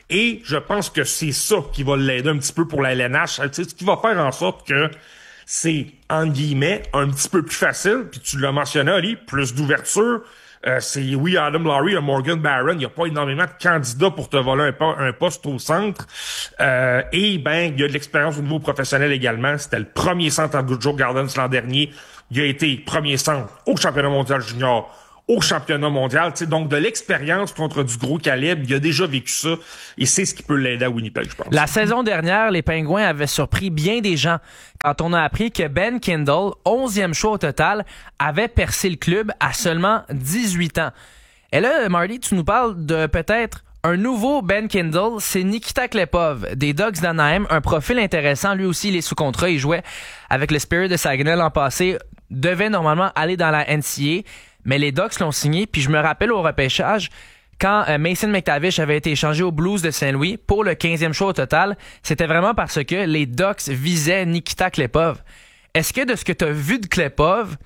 Et je pense que c'est ça qui va l'aider un petit peu pour la L N H. Tu sais, ce qui va faire en sorte que c'est, entre guillemets, un petit peu plus facile. Puis tu l'as mentionné, Ali, plus d'ouverture. Euh, c'est, oui, Adam Lowry, Morgan Barron. Il n'y a pas énormément de candidats pour te voler un, po- un poste au centre. Euh, et, ben, il y a de l'expérience au niveau professionnel également. C'était le premier centre à Goodjoe Gardens l'an dernier. Il a été premier centre au championnat mondial junior, au championnat mondial. Tu sais, donc, de l'expérience contre du gros calibre, il a déjà vécu ça. Et c'est ce qui peut l'aider à Winnipeg, je pense. La saison dernière, les Pingouins avaient surpris bien des gens quand on a appris que Ben Kindle, onzième choix au total, avait percé le club à seulement dix-huit ans. Et là, Marty, tu nous parles de peut-être un nouveau Ben Kindle, c'est Nikita Klepov des Ducks d'Anaheim, un profil intéressant. Lui aussi, il est sous contrat, il jouait avec le Spirit de Saguenay l'an passé, devait normalement aller dans la N C A A. Mais les Ducks l'ont signé, puis je me rappelle au repêchage, quand euh, Mason McTavish avait été échangé aux Blues de Saint-Louis pour le quinzième choix au total, c'était vraiment parce que les Ducks visaient Nikita Klepov. Est-ce que de ce que tu as vu de Klepov,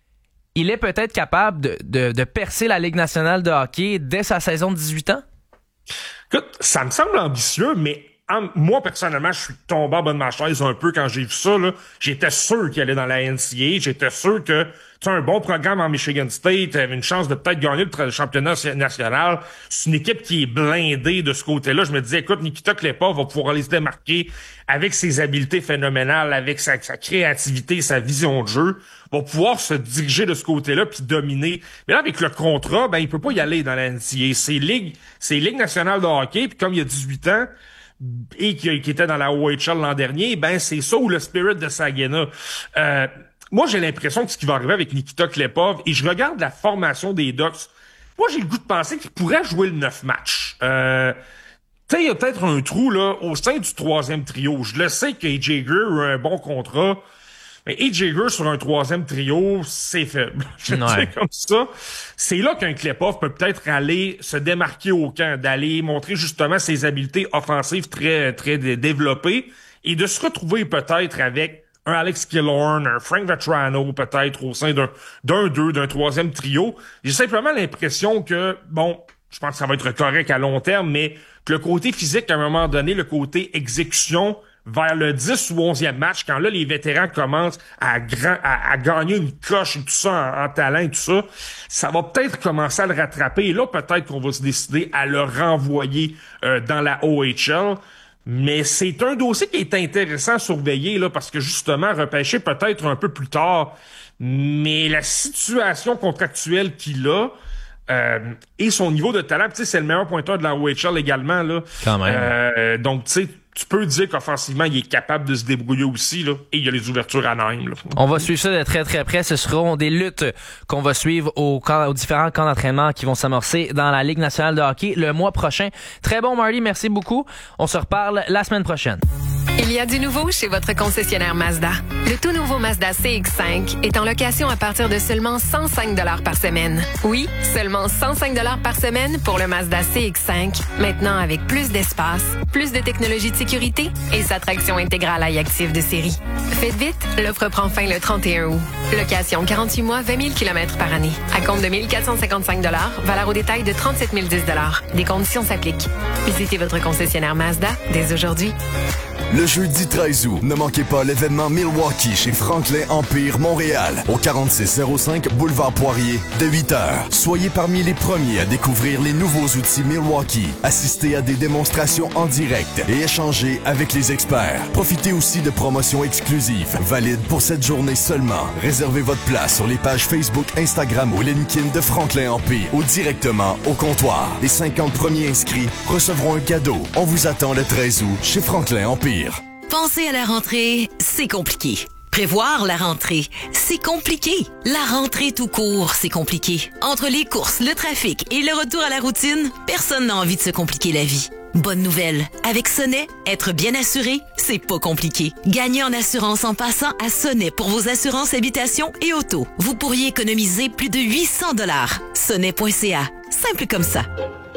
il est peut-être capable de, de, de percer la Ligue nationale de hockey dès sa saison de dix-huit ans? Écoute, ça me semble ambitieux, mais en, moi, personnellement, je suis tombé en bas de ma chaise un peu quand j'ai vu ça. Là. J'étais sûr qu'il allait dans la N C A A. J'étais sûr que tu as un bon programme en Michigan State, tu avais une chance de peut-être gagner le championnat national. C'est une équipe qui est blindée de ce côté-là. Je me disais, écoute, Nikita Klepov va pouvoir aller se démarquer avec ses habiletés phénoménales, avec sa, sa créativité, sa vision de jeu, va pouvoir se diriger de ce côté-là puis dominer. Mais là, avec le contrat, ben il peut pas y aller dans la N C A A. C'est Ligue, c'est Ligue nationale de hockey, puis comme il y a dix-huit ans, et qui, qui était dans la O H L l'an dernier, ben c'est ça ou le Spirit de Saguenay. Euh, moi, j'ai l'impression que ce qui va arriver avec Nikita Klepov, et je regarde la formation des Ducks, moi, j'ai le goût de penser qu'il pourrait jouer le neuf matchs. Euh, tu sais, il y a peut-être un trou là au sein du troisième trio. Je le sais qu'A J Greer a un bon contrat, mais A J Greer sur un troisième trio, c'est faible. Je veux dire comme ça. C'est là qu'un Klepov peut peut-être aller se démarquer au camp, d'aller montrer justement ses habiletés offensives très très développées et de se retrouver peut-être avec un Alex Killorn, un Frank Vetrano peut-être au sein d'un d'un deux, d'un troisième trio. J'ai simplement l'impression que, bon, je pense que ça va être correct à long terme, mais que le côté physique, à un moment donné, le côté exécution, vers le dix ou onzième match, quand là, les vétérans commencent à, grand, à, à gagner une coche et tout ça en, en talent et tout ça, ça va peut-être commencer à le rattraper. Et là, peut-être qu'on va se décider à le renvoyer euh, dans la O H L. Mais c'est un dossier qui est intéressant à surveiller, là, parce que justement, repêcher peut-être un peu plus tard, mais la situation contractuelle qu'il a, euh, et son niveau de talent, tu sais, c'est le meilleur pointeur de la O H L également, là. Quand même. Euh, donc, tu sais, tu peux dire qu'offensivement, il est capable de se débrouiller aussi, là, et il y a les ouvertures à Naïm. On va suivre ça de très très près. Ce seront des luttes qu'on va suivre aux, camps, aux différents camps d'entraînement qui vont s'amorcer dans la Ligue nationale de hockey le mois prochain. Très bon, Marty, merci beaucoup. On se reparle la semaine prochaine. Il y a du nouveau chez votre concessionnaire Mazda. Le tout nouveau Mazda C X cinq est en location à partir de seulement cent cinq dollars par semaine. Oui, seulement cent cinq dollars par semaine pour le Mazda C X cinq. Maintenant avec plus d'espace, plus de technologie de sécurité et sa traction intégrale iActive de série. Faites vite, l'offre prend fin le trente et un août. Location quarante-huit mois, vingt mille kilomètres par année. À compte de mille quatre cent cinquante-cinq dollars, valeur au détail de trente-sept mille dix dollars. Des conditions s'appliquent. Visitez votre concessionnaire Mazda dès aujourd'hui. Le jeudi treize août, ne manquez pas l'événement Milwaukee chez Franklin Empire Montréal, au quarante-six zéro cinq Boulevard Poirier, de huit heures. Soyez parmi les premiers à découvrir les nouveaux outils Milwaukee, assistez à des démonstrations en direct et échanger avec les experts. Profitez aussi de promotions exclusives, valides pour cette journée seulement. Réservez votre place sur les pages Facebook, Instagram ou LinkedIn de Franklin Empire ou directement au comptoir. Les cinquante premiers inscrits recevront un cadeau. On vous attend le treize août chez Franklin Empire. Penser à la rentrée, c'est compliqué. Prévoir la rentrée, c'est compliqué. La rentrée tout court, c'est compliqué. Entre les courses, le trafic et le retour à la routine, personne n'a envie de se compliquer la vie. Bonne nouvelle, avec Sonnet, être bien assuré, c'est pas compliqué. Gagnez en assurance en passant à Sonnet pour vos assurances habitation et auto. Vous pourriez économiser plus de huit cents dollars. Sonnet point c a, simple comme ça.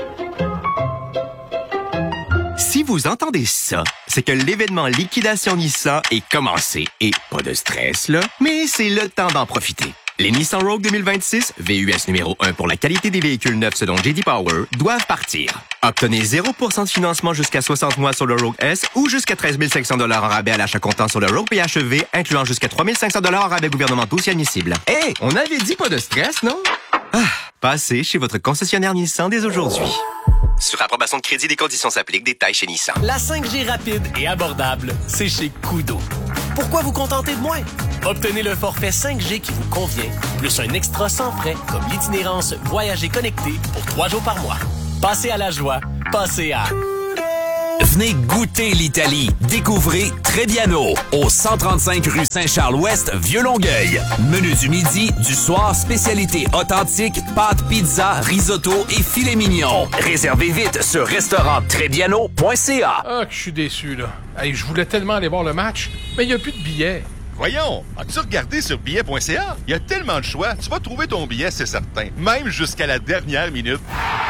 Si vous entendez ça, c'est que l'événement Liquidation Nissan est commencé. Et pas de stress, là, mais c'est le temps d'en profiter. Les Nissan Rogue deux mille vingt-six, V U S numéro un pour la qualité des véhicules neufs selon J D Power, doivent partir. Obtenez zéro pour cent de financement jusqu'à soixante mois sur le Rogue S ou jusqu'à treize mille cinq cents dollars en rabais à l'achat comptant sur le Rogue P H E V, incluant jusqu'à trois mille cinq cents dollars en rabais gouvernementaux si admissible. Hé, hey, on avait dit pas de stress, non? Ah, passez chez votre concessionnaire Nissan dès aujourd'hui. Sur approbation de crédit, des conditions s'appliquent. Détails chez Nissan. La cinq G rapide et abordable, c'est chez Kudo. Pourquoi vous contenter de moins? Obtenez le forfait cinq G qui vous convient, plus un extra sans frais, comme l'itinérance Voyager connecté pour trois jours par mois. Passez à la joie, passez à... Venez goûter l'Italie. Découvrez Trebbiano, au cent trente-cinq rue Saint-Charles-Ouest, Vieux-Longueuil. Menu du midi, du soir, spécialité authentique, pâtes, pizza, risotto et filet mignon. Réservez vite sur restaurant trebbiano point c a. Ah, que je suis déçu, là. Hey, je voulais tellement aller voir le match, mais il n'y a plus de billets. Voyons, as-tu regardé sur billet point c a? Il y a tellement de choix, tu vas trouver ton billet, c'est certain. Même jusqu'à la dernière minute.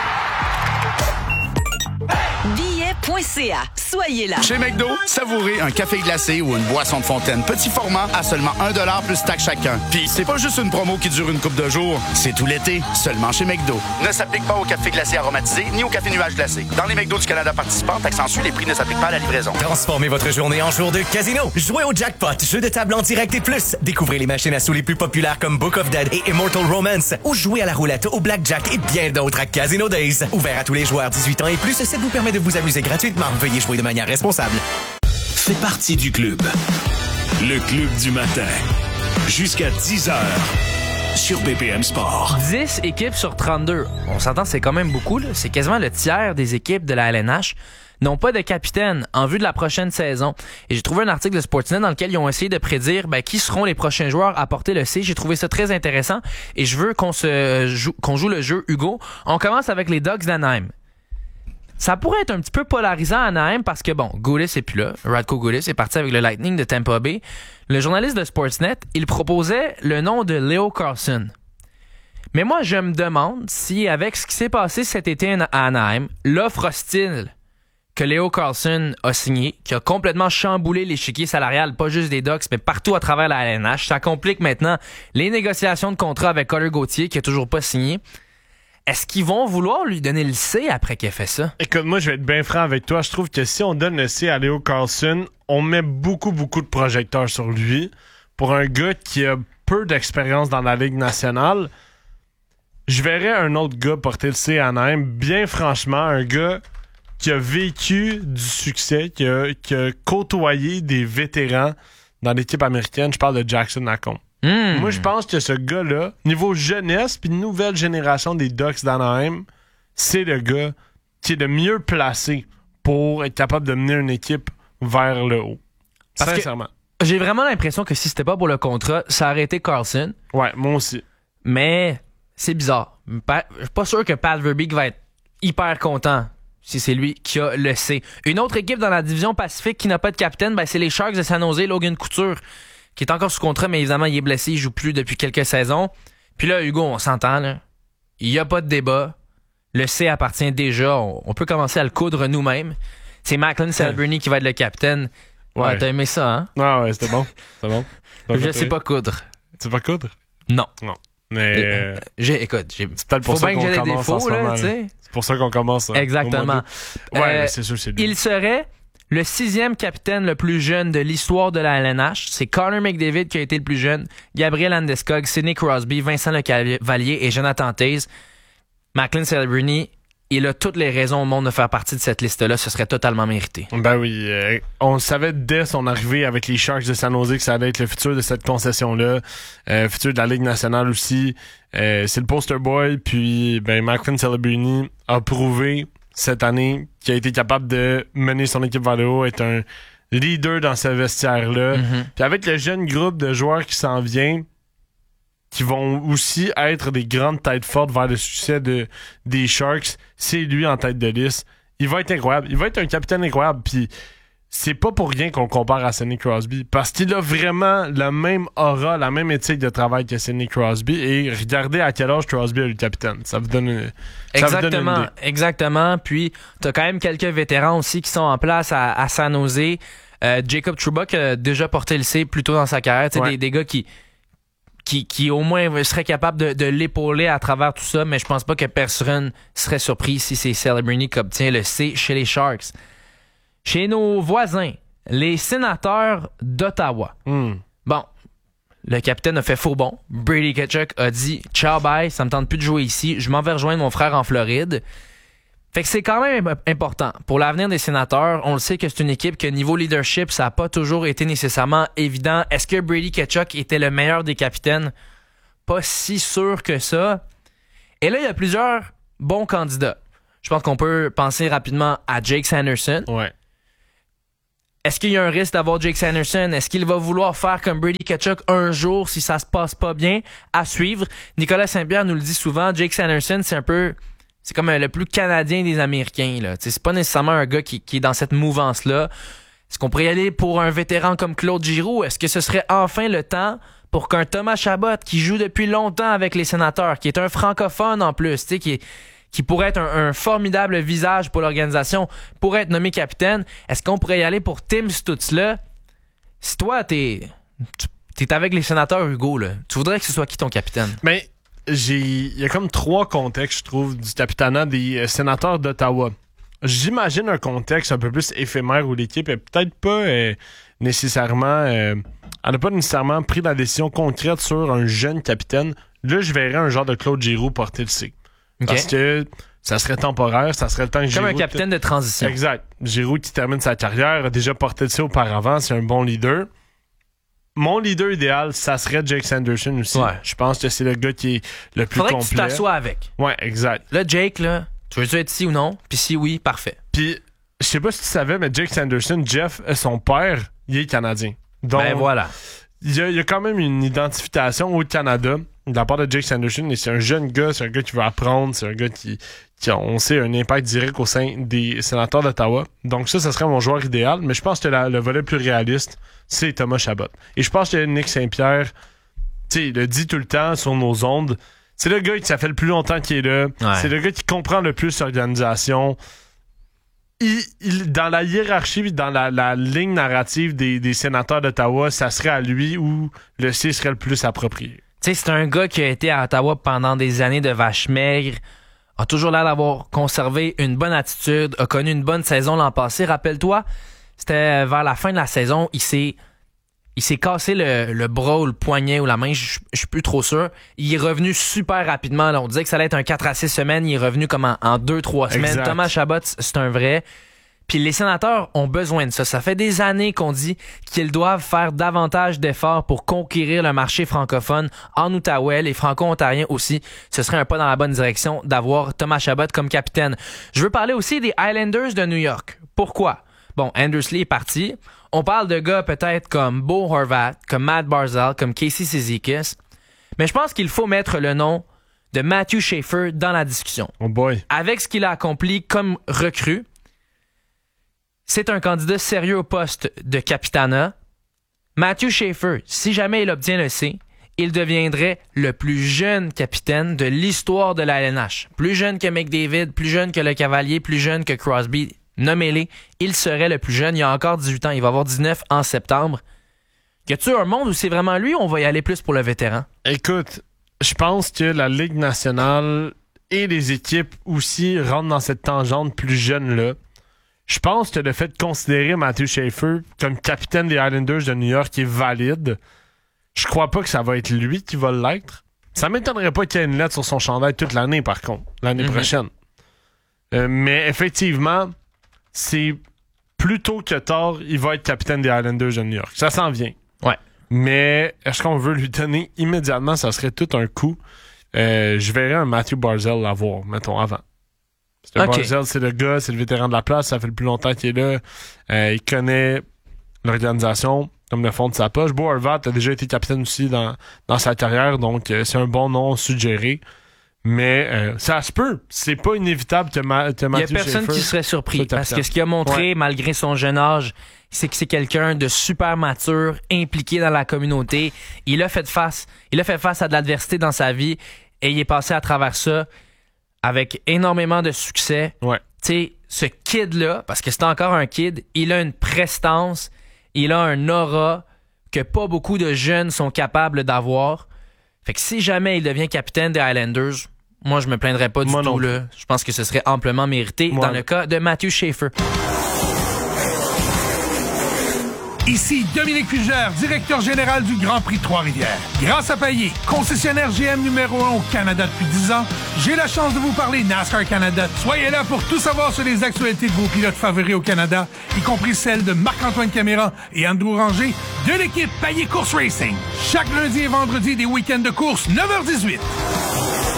billet point c a. Soyez là. Chez McDo, savourez un café glacé ou une boisson de fontaine petit format à seulement un dollar plus taxe chacun. Puis c'est pas juste une promo qui dure une couple de jours, c'est tout l'été, seulement chez McDo. Ne s'applique pas au café glacé aromatisé ni au café nuage glacé. Dans les McDo du Canada participants, taxe en sus, les prix ne s'appliquent pas à la livraison. Transformez votre journée en jour de casino. Jouez au jackpot, jeu de table en direct et plus. Découvrez les machines à sous les plus populaires comme Book of Dead et Immortal Romance. Ou jouez à la roulette, au blackjack et bien d'autres à Casino Days. Ouvert à tous les joueurs dix-huit ans et plus, ça vous permet de vous amuser gratuitement. Veuillez jouer de manière responsable. Fais partie du club. Le club du matin. Jusqu'à dix heures. Sur B P M Sport. dix équipes sur trente-deux. On s'entend, c'est quand même beaucoup, là. C'est quasiment le tiers des équipes de la L N H n'ont pas de capitaine en vue de la prochaine saison. Et j'ai trouvé un article de Sportsnet dans lequel ils ont essayé de prédire ben, qui seront les prochains joueurs à porter le C. J'ai trouvé ça très intéressant et je veux qu'on se joue, qu'on joue le jeu, Hugo. On commence avec les Ducks d'Anaheim. Ça pourrait être un petit peu polarisant à Anaheim parce que, bon, Goulis est plus là. Radko Goulis est parti avec le Lightning de Tampa Bay. Le journaliste de Sportsnet, il proposait le nom de Leo Carlsson. Mais moi, je me demande si, avec ce qui s'est passé cet été à Anaheim, l'offre hostile que Leo Carlsson a signé, qui a complètement chamboulé l'échiquier salarial, pas juste des Ducks, mais partout à travers la L N H, ça complique maintenant les négociations de contrat avec Cutter Gauthier, qui a toujours pas signé. Est-ce qu'ils vont vouloir lui donner le C après qu'il ait fait ça? Écoute, moi, je vais être bien franc avec toi. Je trouve que si on donne le C à Leo Carlsson, on met beaucoup, beaucoup de projecteurs sur lui. Pour un gars qui a peu d'expérience dans la Ligue nationale, je verrais un autre gars porter le C à Anaheim. Bien franchement, un gars qui a vécu du succès, qui a, qui a côtoyé des vétérans dans l'équipe américaine. Je parle de Jackson Lacombe. Mmh. Moi, je pense que ce gars-là, niveau jeunesse puis nouvelle génération des Ducks d'Anaheim, c'est le gars qui est le mieux placé pour être capable de mener une équipe vers le haut. Parce Sincèrement. J'ai vraiment l'impression que si c'était pas pour le contrat, ça aurait été Carlsson. Ouais, moi aussi. Mais c'est bizarre. Pa- Je suis pas sûr que Pat Verbeek va être hyper content si c'est lui qui a le C. Une autre équipe dans la division Pacifique qui n'a pas de capitaine, ben c'est les Sharks de San Jose, Logan Couture, qui est encore sous contrat, mais évidemment, il est blessé, il joue plus depuis quelques saisons. Puis là, Hugo, on s'entend, là. Il n'y a pas de débat. Le C appartient déjà. On, on peut commencer à le coudre nous-mêmes. C'est Macklin Selberny qui va être le capitaine. Ouais, ouais, t'as aimé ça, hein? Ah ouais, c'était bon. C'était bon. Je sais pas coudre. Tu sais pas coudre? Non. Non. Mais. Euh, j'ai, écoute, j'ai. C'est peut-être pour faut ça bien qu'on que j'ai des commence défauts, là, tu sais. C'est pour ça qu'on commence. Exactement. Ouais, euh, mais c'est sûr, c'est lui. Il serait le sixième capitaine le plus jeune de l'histoire de la L N H. C'est Connor McDavid qui a été le plus jeune. Gabriel Landeskog, Sidney Crosby, Vincent Lecavalier et Jonathan Toews. Macklin Selberny, il a toutes les raisons au monde de faire partie de cette liste-là. Ce serait totalement mérité. Ben oui. Euh, on le savait dès son arrivée avec les Sharks de San Jose que ça allait être le futur de cette concession-là. Euh, futur de la Ligue nationale aussi. Euh, c'est le poster boy. Puis, ben, Macklin Selberny a prouvé cette année qu'il a été capable de mener son équipe vers le haut, être un leader dans ce vestiaire-là. Mm-hmm. Puis avec le jeune groupe de joueurs qui s'en vient, qui vont aussi être des grandes têtes fortes vers le succès de, des Sharks, c'est lui en tête de liste. Il va être incroyable. Il va être un capitaine incroyable. Puis c'est pas pour rien qu'on le compare à Sidney Crosby, parce qu'il a vraiment la même aura, la même éthique de travail que Sidney Crosby. Et regardez à quel âge Crosby a eu le capitaine. Ça vous donne une, ça exactement, vous donne une idée. Exactement. Puis t'as quand même quelques vétérans aussi qui sont en place à, à San Jose. Euh, Jacob Trouba qui a déjà porté le C plus tôt dans sa carrière. Ouais. Des, des gars qui qui, qui au moins serait capable de, de l'épauler à travers tout ça, mais je pense pas que personne serait surpris si c'est Celebrini qui obtient le C chez les Sharks. Chez nos voisins, les Sénateurs d'Ottawa. Mm. Bon, le capitaine a fait faux bon. Brady Tkachuk a dit « Ciao, bye, ça me tente plus de jouer ici. Je m'en vais rejoindre mon frère en Floride. » Fait que c'est quand même important. Pour l'avenir des Sénateurs, on le sait que c'est une équipe que niveau leadership, ça n'a pas toujours été nécessairement évident. Est-ce que Brady Tkachuk était le meilleur des capitaines? Pas si sûr que ça. Et là, il y a plusieurs bons candidats. Je pense qu'on peut penser rapidement à Jake Sanderson. Ouais. Est-ce qu'il y a un risque d'avoir Jake Sanderson? Est-ce qu'il va vouloir faire comme Brady Tkachuk un jour si ça se passe pas bien? À suivre. Nicolas Saint-Pierre nous le dit souvent, Jake Sanderson, c'est un peu... C'est comme le plus canadien des Américains. Là. C'est pas nécessairement un gars qui, qui est dans cette mouvance-là. Est-ce qu'on pourrait y aller pour un vétéran comme Claude Giroux? Est-ce que ce serait enfin le temps pour qu'un Thomas Chabot, qui joue depuis longtemps avec les Sénateurs, qui est un francophone en plus, qui, est, qui pourrait être un, un formidable visage pour l'organisation, pourrait être nommé capitaine, est-ce qu'on pourrait y aller pour Tim Stutzle? Si toi, t'es, t'es avec les Sénateurs, Hugo, là, tu voudrais que ce soit qui ton capitaine? Mais... J'ai, il y a comme trois contextes, je trouve, du capitanat des euh, Sénateurs d'Ottawa. J'imagine un contexte un peu plus éphémère où l'équipe est peut-être pas euh, nécessairement... Euh, elle n'a pas nécessairement pris la décision concrète sur un jeune capitaine. Là, je verrais un genre de Claude Giroux porter le C. Okay. Parce que ça serait temporaire, ça serait le temps que Giroux... Comme un capitaine de transition. Exact. Giroux qui termine sa carrière, a déjà porté le C auparavant, c'est un bon leader. Mon leader idéal, ça serait Jake Sanderson aussi. Ouais. Je pense que c'est le gars qui est le plus Faudrait complet. Faudrait que tu t'assoies avec. Ouais, exact. Là, Jake, là, tu veux-tu être ici ou non? Puis si oui, parfait. Puis, je sais pas si tu savais, mais Jake Sanderson, Jeff, son père, il est canadien. Donc, ben voilà. Il y, a, il y a quand même une identification au Canada de la part de Jake Sanderson. Et c'est un jeune gars, c'est un gars qui veut apprendre, c'est un gars qui, qui a, on sait, un impact direct au sein des Sénateurs d'Ottawa. Donc ça, ça serait mon joueur idéal. Mais je pense que la, le volet plus réaliste, c'est Thomas Chabot. Et je pense que Nick Saint-Pierre, tu sais, il le dit tout le temps sur nos ondes, c'est le gars qui ça fait le plus longtemps qu'il est là. Ouais. C'est le gars qui comprend le plus l'organisation. Il, il, dans la hiérarchie, dans la, la ligne narrative des, des Sénateurs d'Ottawa, ça serait à lui où le C serait le plus approprié. Tu sais, c'est un gars qui a été à Ottawa pendant des années de vache maigre, a toujours l'air d'avoir conservé une bonne attitude, a connu une bonne saison l'an passé. Rappelle-toi, c'était vers la fin de la saison, il s'est il s'est cassé le, le bras ou le poignet ou la main, je suis plus trop sûr. Il est revenu super rapidement. Là. On disait que ça allait être un quatre à six semaines, il est revenu comme en deux trois semaines. Exact. Thomas Chabot, c'est un vrai. Puis les Sénateurs ont besoin de ça. Ça fait des années qu'on dit qu'ils doivent faire davantage d'efforts pour conquérir le marché francophone en Outaouais, les Franco-Ontariens aussi. Ce serait un pas dans la bonne direction d'avoir Thomas Chabot comme capitaine. Je veux parler aussi des Islanders de New York. Pourquoi? Bon, Anders Lee est parti. On parle de gars peut-être comme Bo Horvat, comme Matt Barzal, comme Casey Cizikas. Mais je pense qu'il faut mettre le nom de Matthew Schaefer dans la discussion. Oh boy. Avec ce qu'il a accompli comme recrue, c'est un candidat sérieux au poste de capitana. Matthew Schaefer, si jamais il obtient le C, il deviendrait le plus jeune capitaine de l'histoire de la L N H. Plus jeune que McDavid, plus jeune que le Cavalier, plus jeune que Crosby. Nommez-les, il serait le plus jeune. Il a encore dix-huit ans, il va avoir dix-neuf en septembre. Y a-tu un monde où c'est vraiment lui ou on va y aller plus pour le vétéran? Écoute, je pense que la Ligue nationale et les équipes aussi rentrent dans cette tangente plus jeune-là. Je pense que le fait de considérer Matthew Schaefer comme capitaine des Islanders de New York est valide. Je crois pas que ça va être lui qui va l'être. Ça m'étonnerait pas qu'il y ait une lettre sur son chandail toute l'année, par contre, l'année mm-hmm. prochaine. Euh, mais effectivement, c'est plus tôt que tard, il va être capitaine des Islanders de New York. Ça s'en vient. Ouais. Mais est-ce qu'on veut lui donner immédiatement? Ça serait tout un coup. Euh, je verrais un Matthew Barzal l'avoir, mettons, avant. Parce que okay. Barzal, c'est le gars, c'est le vétéran de la place, ça fait le plus longtemps qu'il est là. Euh, il connaît l'organisation comme le fond de sa poche. Bo Horvat a déjà été capitaine aussi dans, dans sa carrière, donc euh, c'est un bon nom suggéré. Mais euh, ça se peut. C'est pas inévitable que, Ma- que Matthew Schaefer... Il y a personne qui serait surpris, parce que ce qu'il a montré, ouais. malgré son jeune âge, c'est que c'est quelqu'un de super mature, impliqué dans la communauté. Il a fait face, il a fait face à de l'adversité dans sa vie, et il est passé à travers ça avec énormément de succès. Ouais. Tu sais, ce kid-là, parce que c'est encore un kid, il a une prestance, il a un aura que pas beaucoup de jeunes sont capables d'avoir. Fait que si jamais il devient capitaine des Highlanders, moi, je me plaindrais pas du moi tout. Là. Je pense que ce serait amplement mérité moi. Dans le cas de Matthew Schaefer. Ici Dominique Fugère, directeur général du Grand Prix de Trois-Rivières. Grâce à Payet, concessionnaire G M numéro un au Canada depuis dix ans, j'ai la chance de vous parler NASCAR Canada. Soyez là pour tout savoir sur les actualités de vos pilotes favoris au Canada, y compris celles de Marc-Antoine Caméra et Andrew Ranger de l'équipe Payet Course Racing. Chaque lundi et vendredi des week-ends de course, neuf heures dix-huit.